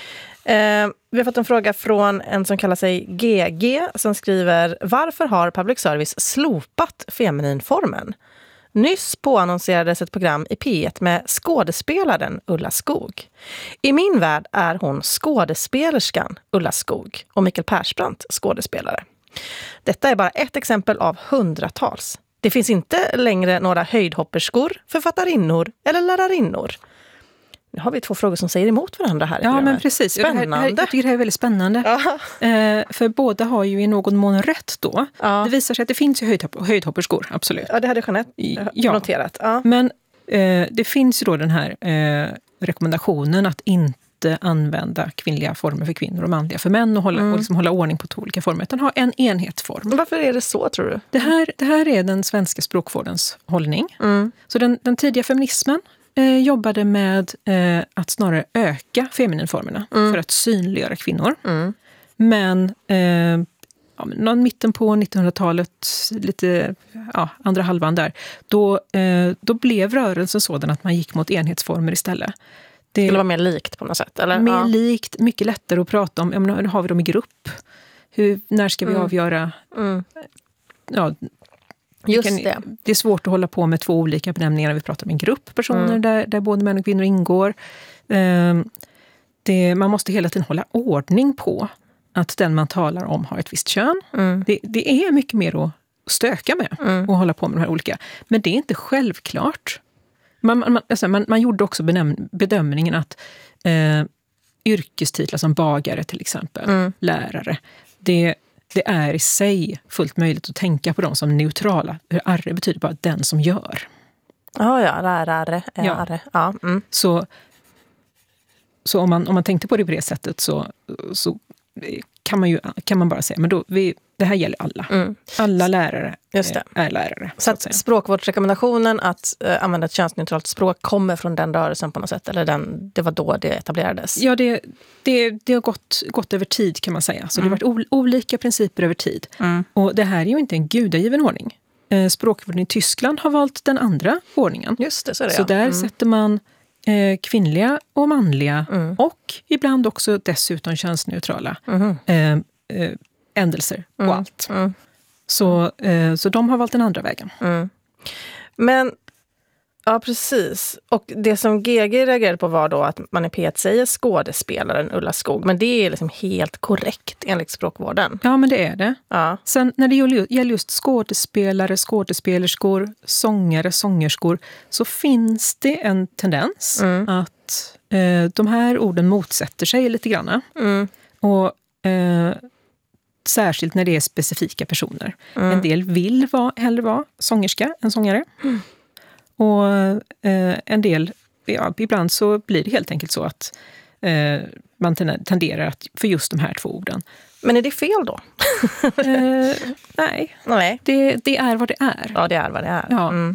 Eh, vi har fått en fråga från en som kallar sig G G som skriver: varför har public service slopat femininformen? Nyss påannonserades ett program i P ett med skådespelaren Ulla Skog. I min värld är hon skådespelerskan Ulla Skog och Mikael Persbrandt skådespelare. Detta är bara ett exempel av hundratals. Det finns inte längre några höjdhopperskor, författarinnor eller lärarinnor. Nu har vi två frågor som säger emot varandra här. Ja, men precis. Spännande. Det här, jag tycker det här är väldigt spännande. Ja. Eh, för båda har ju i någon mån rätt då. Ja. Det visar sig att det finns ju höjdhopp- höjdhopperskor, absolut. Ja, det hade Jeanette ja. noterat. Ja. Men eh, det finns ju då den här eh, rekommendationen att inte använda kvinnliga former för kvinnor och manliga för män och hålla, mm. och liksom hålla ordning på två olika former, utan ha en enhetsform. Men varför är det så, tror du? Det här, det här är den svenska språkvårdens hållning. Mm. Så den, den tidiga feminismen eh, jobbade med eh, att snarare öka femininformerna mm. för att synliggöra kvinnor. Mm. Men eh, ja, någon mitten på nittonhundratalet, lite ja, andra halvan där, då, eh, då blev rörelsen sådan att man gick mot enhetsformer istället. Det skulle vara mer likt på något sätt, eller? Mer ja. likt, mycket lättare att prata om. Ja, men, har vi dem i grupp? Hur, när ska vi mm. avgöra? Mm. Ja, Just kan, det. Det är svårt att hålla på med två olika benämningar när vi pratar om en grupp personer mm. där, där både män och kvinnor ingår. Um, det, man måste hela tiden hålla ordning på att den man talar om har ett visst kön. Mm. Det, det är mycket mer att stöka med mm. och hålla på med de här olika. Men det är inte självklart. Man, man, alltså man, man gjorde också benäm- bedömningen att eh, yrkestitlar som bagare till exempel, mm. lärare, det, det är i sig fullt möjligt att tänka på dem som neutrala. Arre betyder bara den som gör. Oh ja, lärare, ja. ja. Mm. Så, så om, man, om man tänkte på det på det sättet så, så kan man ju kan man bara säga, men då, vi, det här gäller alla. Mm. Alla lärare Just det. är lärare. Så, så att, att språkvårdsrekommendationen att uh, använda ett könsneutralt språk kommer från den rörelsen på något sätt? Eller den, det var då det etablerades? Ja, det, det, det har gått, gått över tid kan man säga. Så mm. det har varit o, olika principer över tid. Mm. Och det här är ju inte en gudagiven ordning. Eh, språkvården i Tyskland har valt den andra ordningen. Just det, så är det. Så ja. där mm. sätter man eh, kvinnliga och manliga mm. och ibland också dessutom könsneutrala mm. eh, eh, ändelser och mm. allt. Mm. Så, eh, så de har valt den andra vägen. Mm. Men, ja precis. Och det som G G reagerade på var då att man i P ett säger skådespelaren Ulla Skog. Men det är liksom helt korrekt enligt språkvården. Ja, men det är det. Ja. Sen när det gäller just skådespelare, skådespelerskor, sångare, sångerskor, så finns det en tendens mm. att eh, de här orden motsätter sig lite grann. Mm. Och eh, särskilt när det är specifika personer. Mm. En del vill vara, hellre vara sångerska än sångare. Mm. Och eh, en del, ja, ibland så blir det helt enkelt så att eh, man tenderar att för just de här två orden. Men är det fel då? eh, nej, nej. Det, det är vad det är. Ja, det är vad det är. Ja. Mm.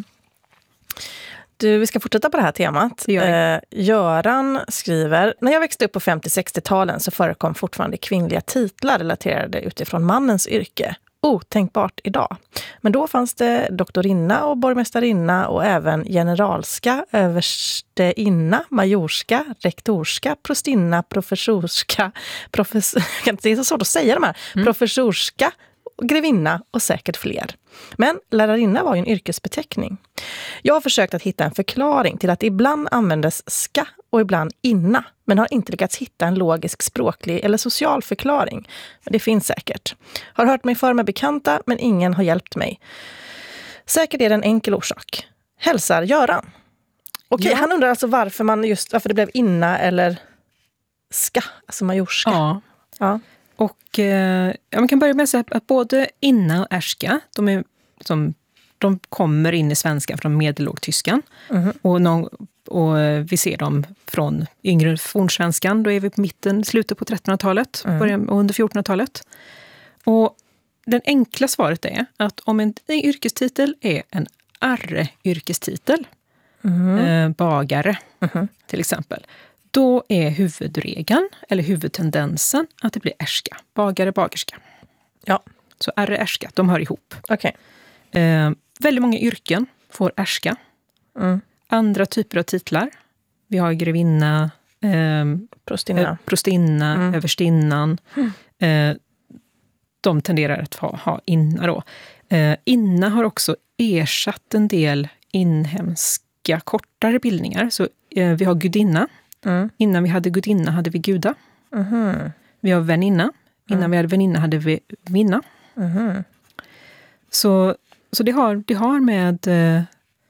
Du, vi ska fortsätta på det här temat. Eh, Göran skriver: när jag växte upp på femtio-sextio-talen så förekom fortfarande kvinnliga titlar relaterade utifrån mannens yrke. Otänkbart idag. Men då fanns det doktorinna och borgmästarinna och även generalska, översteinna, majorska, rektorska, prostinna, professorska, professor, det är så svårt att säga de här, mm. professorska, grevinna och säkert fler. Men lärarinna var ju en yrkesbeteckning. Jag har försökt att hitta en förklaring till att ibland användes ska och ibland inna, men har inte lyckats hitta en logisk språklig eller social förklaring. Men det finns säkert. Har hört mig för med bekanta, men ingen har hjälpt mig. Säkert är det en enkel orsak. Hälsar Göran. Okej, ja. Han undrar alltså varför man just varför det blev inna eller ska, alltså majorska. Ja. Ja. Och eh, man kan börja med att säga att både inna och ärska, de är som de kommer in i svenska från medellågtyskan. Mm. Och, någon, och vi ser dem från yngre fornsvenskan. Då är vi på mitten, slutet på trettonhundratalet mm. början, och under fjortonhundratalet. Och den enkla svaret är att om en yrkestitel är en arre-yrkestitel, mm. eh, bagare mm. till exempel, då är huvudregeln eller huvudtendensen att det blir ärska. Bagare, bagerska. Ja. Så arre, ärska, de hör ihop. Okay. Eh, väldigt många yrken får ärska. Mm. Andra typer av titlar. Vi har grevinna, eh, prostinna, eh, prostinna mm. överstinnan. Mm. Eh, de tenderar att ha, ha inna då. Eh, inna har också ersatt en del inhemska kortare bildningar. Så eh, vi har gudinna. Mm. Innan vi hade gudinna hade vi guda. Mm. Vi har väninna. Innan mm. vi hade väninna hade vi vinna. Mm. Så, så det har, det har med, eh,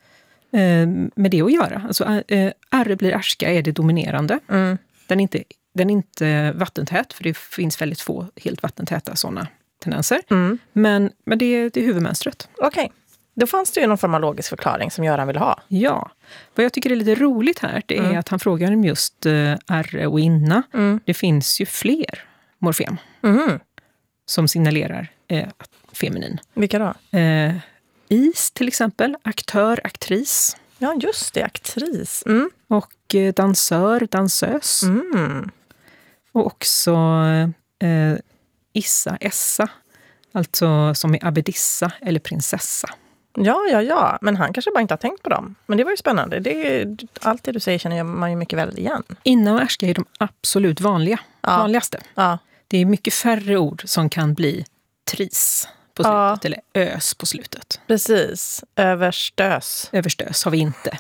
med det att göra. Alltså, eh, arre blir ärska är det dominerande. Mm. Den, är inte, den är inte vattentät, för det finns väldigt få helt vattentäta sådana tendenser. Mm. Men, men det, det är huvudmönstret. Okej. Okay. Då fanns det ju någon form av logisk förklaring som Göran vill ha. Ja. Vad jag tycker är lite roligt här, det är mm. att han frågar om just uh, arre och inna. Mm. Det finns ju fler morfem mm. som signalerar eh, feminin. Vilka då? Eh, is till exempel, aktör, aktris. Ja, just det, aktris. Mm. Och eh, dansör, dansös. Mm. Och också eh, issa, essa. Alltså som är abbedissa eller prinsessa. Ja, ja, ja. Men han kanske bara inte har tänkt på dem. Men det var ju spännande. Det är, allt det du säger känner man ju mycket väl igen. Inna och ärska är de absolut vanliga. Ja. Vanligaste. Ja. Det är mycket färre ord som kan bli tris på slutet. Ja. Eller ös på slutet. Precis. Överstös. Överstös har vi inte.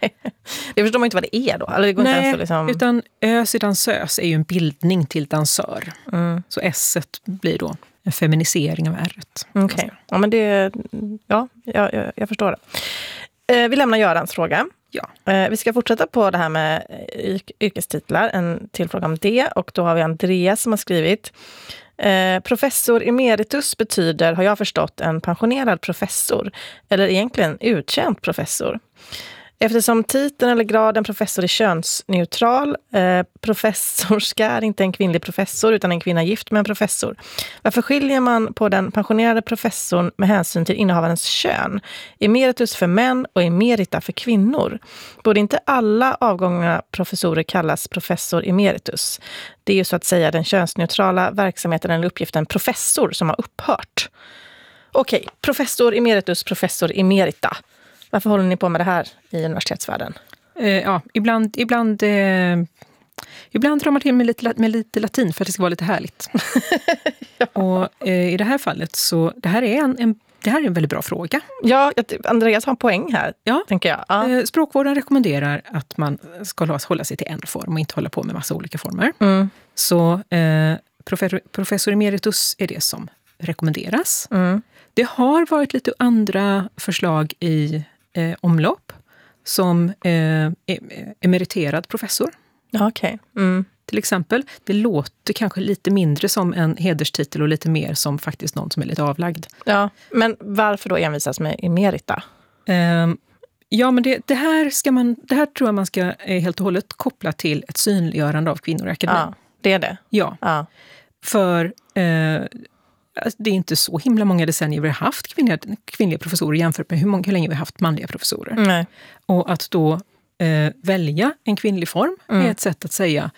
Det förstår man inte vad det är då. Eller det går Nej, inte ens att liksom... utan ös i dansös är ju en bildning till dansör. Mm. Så s-et blir då en feminisering av r-et. Okej, okay. Ja men det, ja, jag, jag, jag förstår det. Eh, vi lämnar Görans fråga. Ja. Eh, vi ska fortsätta på det här med yrk- yrkestitlar, en till fråga om det. Och då har vi Andreas som har skrivit. Eh, professor emeritus betyder, har jag förstått, en pensionerad professor. Eller egentligen utkänd professor. Eftersom titeln eller graden professor är könsneutral, eh, professorska är inte en kvinnlig professor utan en kvinna gift med en professor. Varför skiljer man på den pensionerade professorn med hänsyn till innehavarens kön? Emeritus för män och emerita för kvinnor. Borde inte alla avgångna professorer kallas professor emeritus? Det är ju så att säga den könsneutrala verksamheten eller uppgiften professor som har upphört. Okej, professor emeritus, professor emerita. Varför håller ni på med det här i universitetsvärlden? Eh, ja, ibland, ibland, eh, ibland drar man till med lite, med lite latin för att det ska vara lite härligt. Ja. Och eh, i det här fallet så, det här är en, en, det här är en väldigt bra fråga. Ja, Andreas har en poäng här, ja. tänker jag. Ja. Eh, språkvården rekommenderar att man ska hålla sig till en form och inte hålla på med massa olika former. Mm. Så eh, professor, professor emeritus är det som rekommenderas. Mm. Det har varit lite andra förslag i eh, omlopp som eh, emeriterad professor. Okej. Okay. Mm. Till exempel, det låter kanske lite mindre som en hederstitel och lite mer som faktiskt någon som är lite avlagd. Ja, men varför då envisas med emerita? Eh, ja, men det, det, här ska man, det här tror jag man ska eh, helt och hållet koppla till ett synliggörande av kvinnor i akademin. Ja, det är det. Ja, ja. För... Eh, det är inte så himla många decennier vi har haft kvinnliga, kvinnliga professorer jämfört med hur, många, hur länge vi har haft manliga professorer. Nej. Och att då eh, välja en kvinnlig form mm. är ett sätt att säga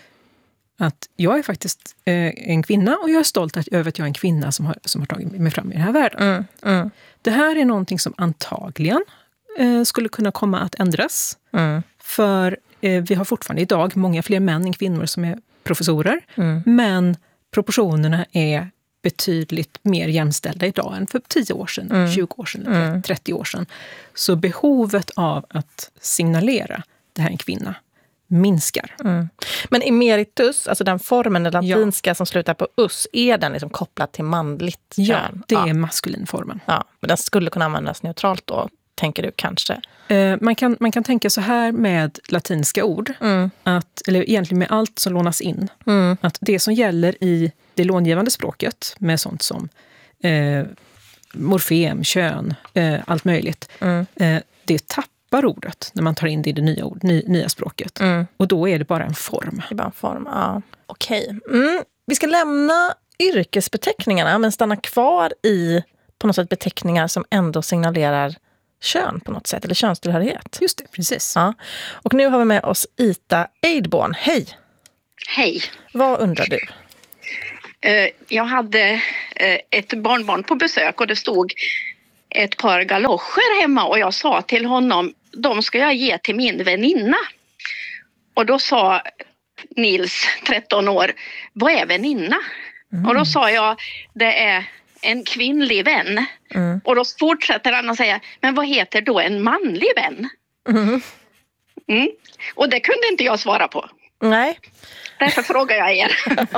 att jag är faktiskt eh, en kvinna och jag är stolt att, över att jag är en kvinna som har, som har tagit mig fram i den här världen. Mm. Mm. Det här är någonting som antagligen eh, skulle kunna komma att ändras. Mm. För eh, vi har fortfarande idag många fler män än kvinnor som är professorer. Mm. Men proportionerna är betydligt mer jämställda idag än för tio år sedan, mm. tjugo år sedan, mm. trettio år sedan. Så behovet av att signalera det här är en kvinna minskar. Mm. Men emeritus, alltså den formen, den latinska ja. som slutar på us, är den liksom kopplad till manligt kön? Ja, det ja. är maskulinformen. Ja, men den skulle kunna användas neutralt då, tänker du kanske? Eh, man, kan, man kan tänka så här med latinska ord, mm. att, eller egentligen med allt som lånas in, mm. att det som gäller i det långivande språket med sånt som eh, morfem, kön, eh, allt möjligt. Mm. Eh, det tappar ordet när man tar in det i det nya, ord, ny, nya språket. Mm. Och då är det bara en form. Det är bara en form, ja. Okej. Mm. Vi ska lämna yrkesbeteckningarna men stanna kvar i på något sätt beteckningar som ändå signalerar kön på något sätt, eller könstillhörighet. Just det, precis. Ja. Och nu har vi med oss Ita Eidborn. Hej! Hej! Vad undrar du? Uh, jag hade uh, ett barnbarn på besök och det stod ett par galoscher hemma och jag sa till honom, de ska jag ge till min väninna. Och då sa Nils, tretton år, vad är väninna? Mm. Och då sa jag, det är en kvinnlig vän. Mm. Och då fortsätter han att säga, men vad heter då en manlig vän? Mm. Mm. Och det kunde inte jag svara på. Nej. Därför frågar jag er.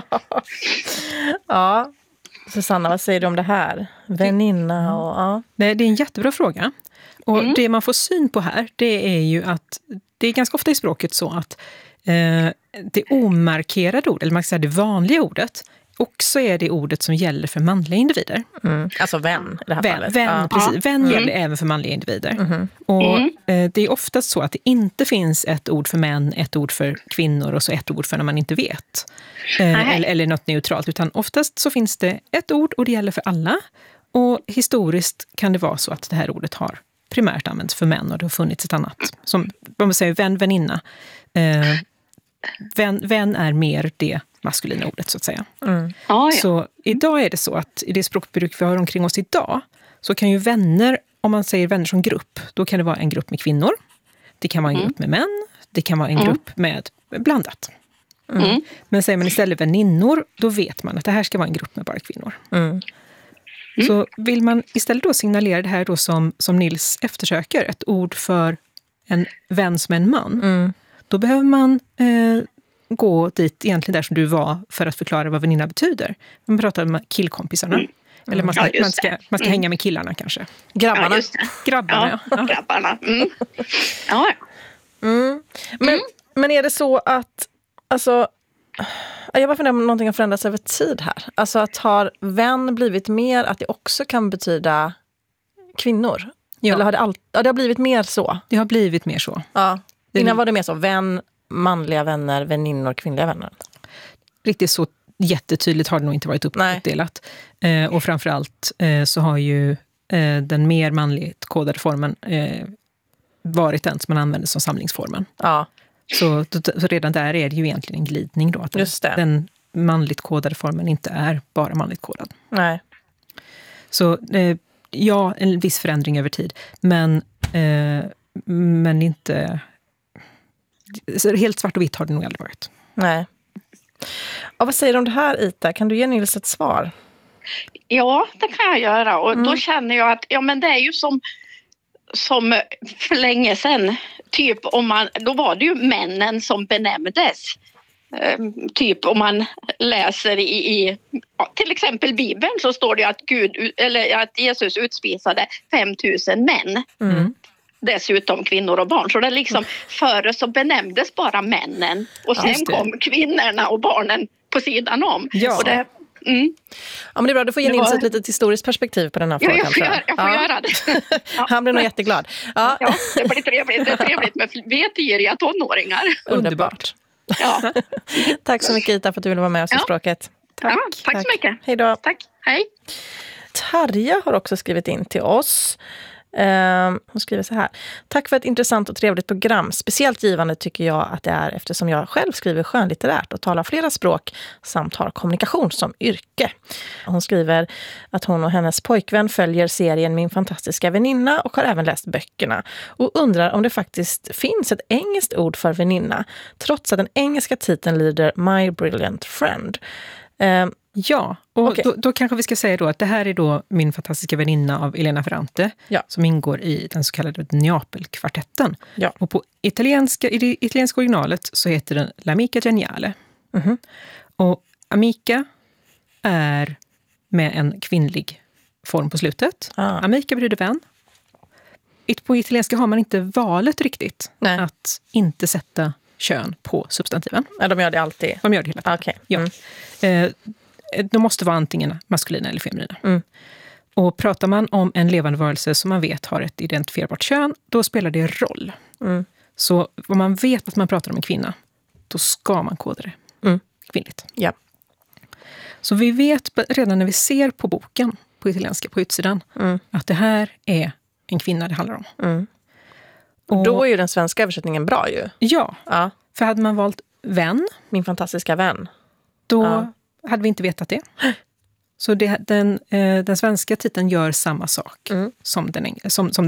Ja, Susanna, vad säger du om det här? Väninna och... Ja. Det, det är en jättebra fråga. Och mm. det man får syn på här, det är ju att det är ganska ofta i språket så att eh, det omarkerade ordet, eller man kan säga det vanliga ordet, också är det ordet som gäller för manliga individer. Mm. Alltså vän i det här vän, fallet. Vän, ja. precis. Vän Mm. gäller även för manliga individer. Mm. Och mm. eh, det är oftast så att det inte finns ett ord för män, ett ord för kvinnor och så ett ord för när man inte vet. Eh, eller, eller något neutralt. Utan oftast så finns det ett ord och det gäller för alla. Och historiskt kan det vara så att det här ordet har primärt använts för män och det har funnits ett annat. Som man säger vän, väninna. Eh, vän, vän är mer det maskulina ordet så att säga. Mm. Ah, ja. Så idag är det så att i det språkbruk vi har omkring oss idag så kan ju vänner, om man säger vänner som grupp, då kan det vara en grupp med kvinnor. Det kan vara en mm. grupp med män. Det kan vara en mm. grupp med blandat. Mm. Mm. Men säger man istället väninnor, då vet man att det här ska vara en grupp med bara kvinnor. Mm. Mm. Så vill man istället då signalera det här då som, som Nils eftersöker, ett ord för en vän som en man, mm. då behöver man eh, gå dit egentligen där som du var för att förklara vad väninna betyder. Man pratar med killkompisarna. Mm. Eller man ska, ja, man ska, man ska mm. hänga med killarna kanske. Grabbarna. Ja, grabbarna, ja. ja. grabbarna. Mm. Ja. Mm. Men, mm. men är det så att, alltså, jag bara funderar om någonting har förändrats över tid här. Alltså att har vän blivit mer att det också kan betyda kvinnor? Ja. Eller har det, all, ja, det har blivit mer så? Det har blivit mer så. Ja. Innan var det mer så, vän, manliga vänner, väninnor, kvinnliga vänner. Riktigt så jättetydligt har det nog inte varit uppdelat. Eh, och framförallt eh, så har ju eh, den mer manligt kodade formen eh, varit den som man använder som samlingsformen. Ja. Så, så redan där är det ju egentligen en glidning då. Att Just det. Den manligt kodade formen inte är bara manligt kodad. Nej. Så eh, ja, en viss förändring över tid. Men, eh, men inte... Helt svart och vitt har det nog aldrig varit. Nej. Och vad säger du om det här, Ita? Kan du ge Nils ett svar? Ja, det kan jag göra. Och Mm. då känner jag att ja, men det är ju som, som för länge sedan. Typ om man, då var det ju männen som benämndes. Ehm, typ om man läser i, i ja, till exempel Bibeln så står det att, Gud, eller att Jesus utspisade fem tusen män. Mm. Dessutom kvinnor och barn. Så det liksom före så benämndes bara männen. Och sen Just det. kom kvinnorna och barnen på sidan om. Ja. Och det, mm. Ja, men det är bra, du får ge Det Nils var- ett litet historiskt perspektiv på den här Ja, frågan. jag får, tror göra, jag får Ja. göra det. Ja. Han blir nog jätteglad. Ja. Ja, det blir trevligt. Det är trevligt med vetgiriga tonåringar. Underbart. Ja. Tack så mycket, Ita, för att du ville vara med oss i Ja. språket. Tack, ja, tack, tack så mycket. Hej då. Tack. Hej. Tarja har också skrivit in till oss. Eh, hon skriver så här. Tack för ett intressant och trevligt program. Speciellt givande tycker jag att det är eftersom jag själv skriver skönlitterärt och talar flera språk samt har kommunikation som yrke. Hon skriver att hon och hennes pojkvän följer serien Min fantastiska väninna och har även läst böckerna och undrar om det faktiskt finns ett engelskt ord för väninna trots att den engelska titeln lyder My Brilliant Friend. Eh, Ja, och Okej. då, då kanske vi ska säga då att det här är då Min fantastiska väninna av Elena Ferrante Ja. som ingår i den så kallade Neapelkvartetten. Ja. Och på italienska, i det italienska originalet så heter den L'amica geniale. Mhm. Och amica är med en kvinnlig form på slutet. Ah. Amica betyder vän. It- På italienska har man inte valet riktigt Nej. att inte sätta kön på substantiven. Ja, de gör det alltid. De gör det hela tiden. Okej. Ja. Mm. Eh, de måste vara antingen maskulina eller feminina. Mm. Och pratar man om en levande varelse som man vet har ett identifierbart kön, då spelar det roll. Mm. Så om man vet att man pratar om en kvinna, då ska man koda det mm. kvinnligt. Ja. Så vi vet redan när vi ser på boken, på italienska, på utsidan, mm. att det här är en kvinna det handlar om. Mm. Och då är ju den svenska översättningen bra ju. Ja, ja. För hade man valt vän, min fantastiska vän, då ja. hade vi inte vetat det. Så det, den, eh, den svenska titeln gör samma sak mm. som, den, som, som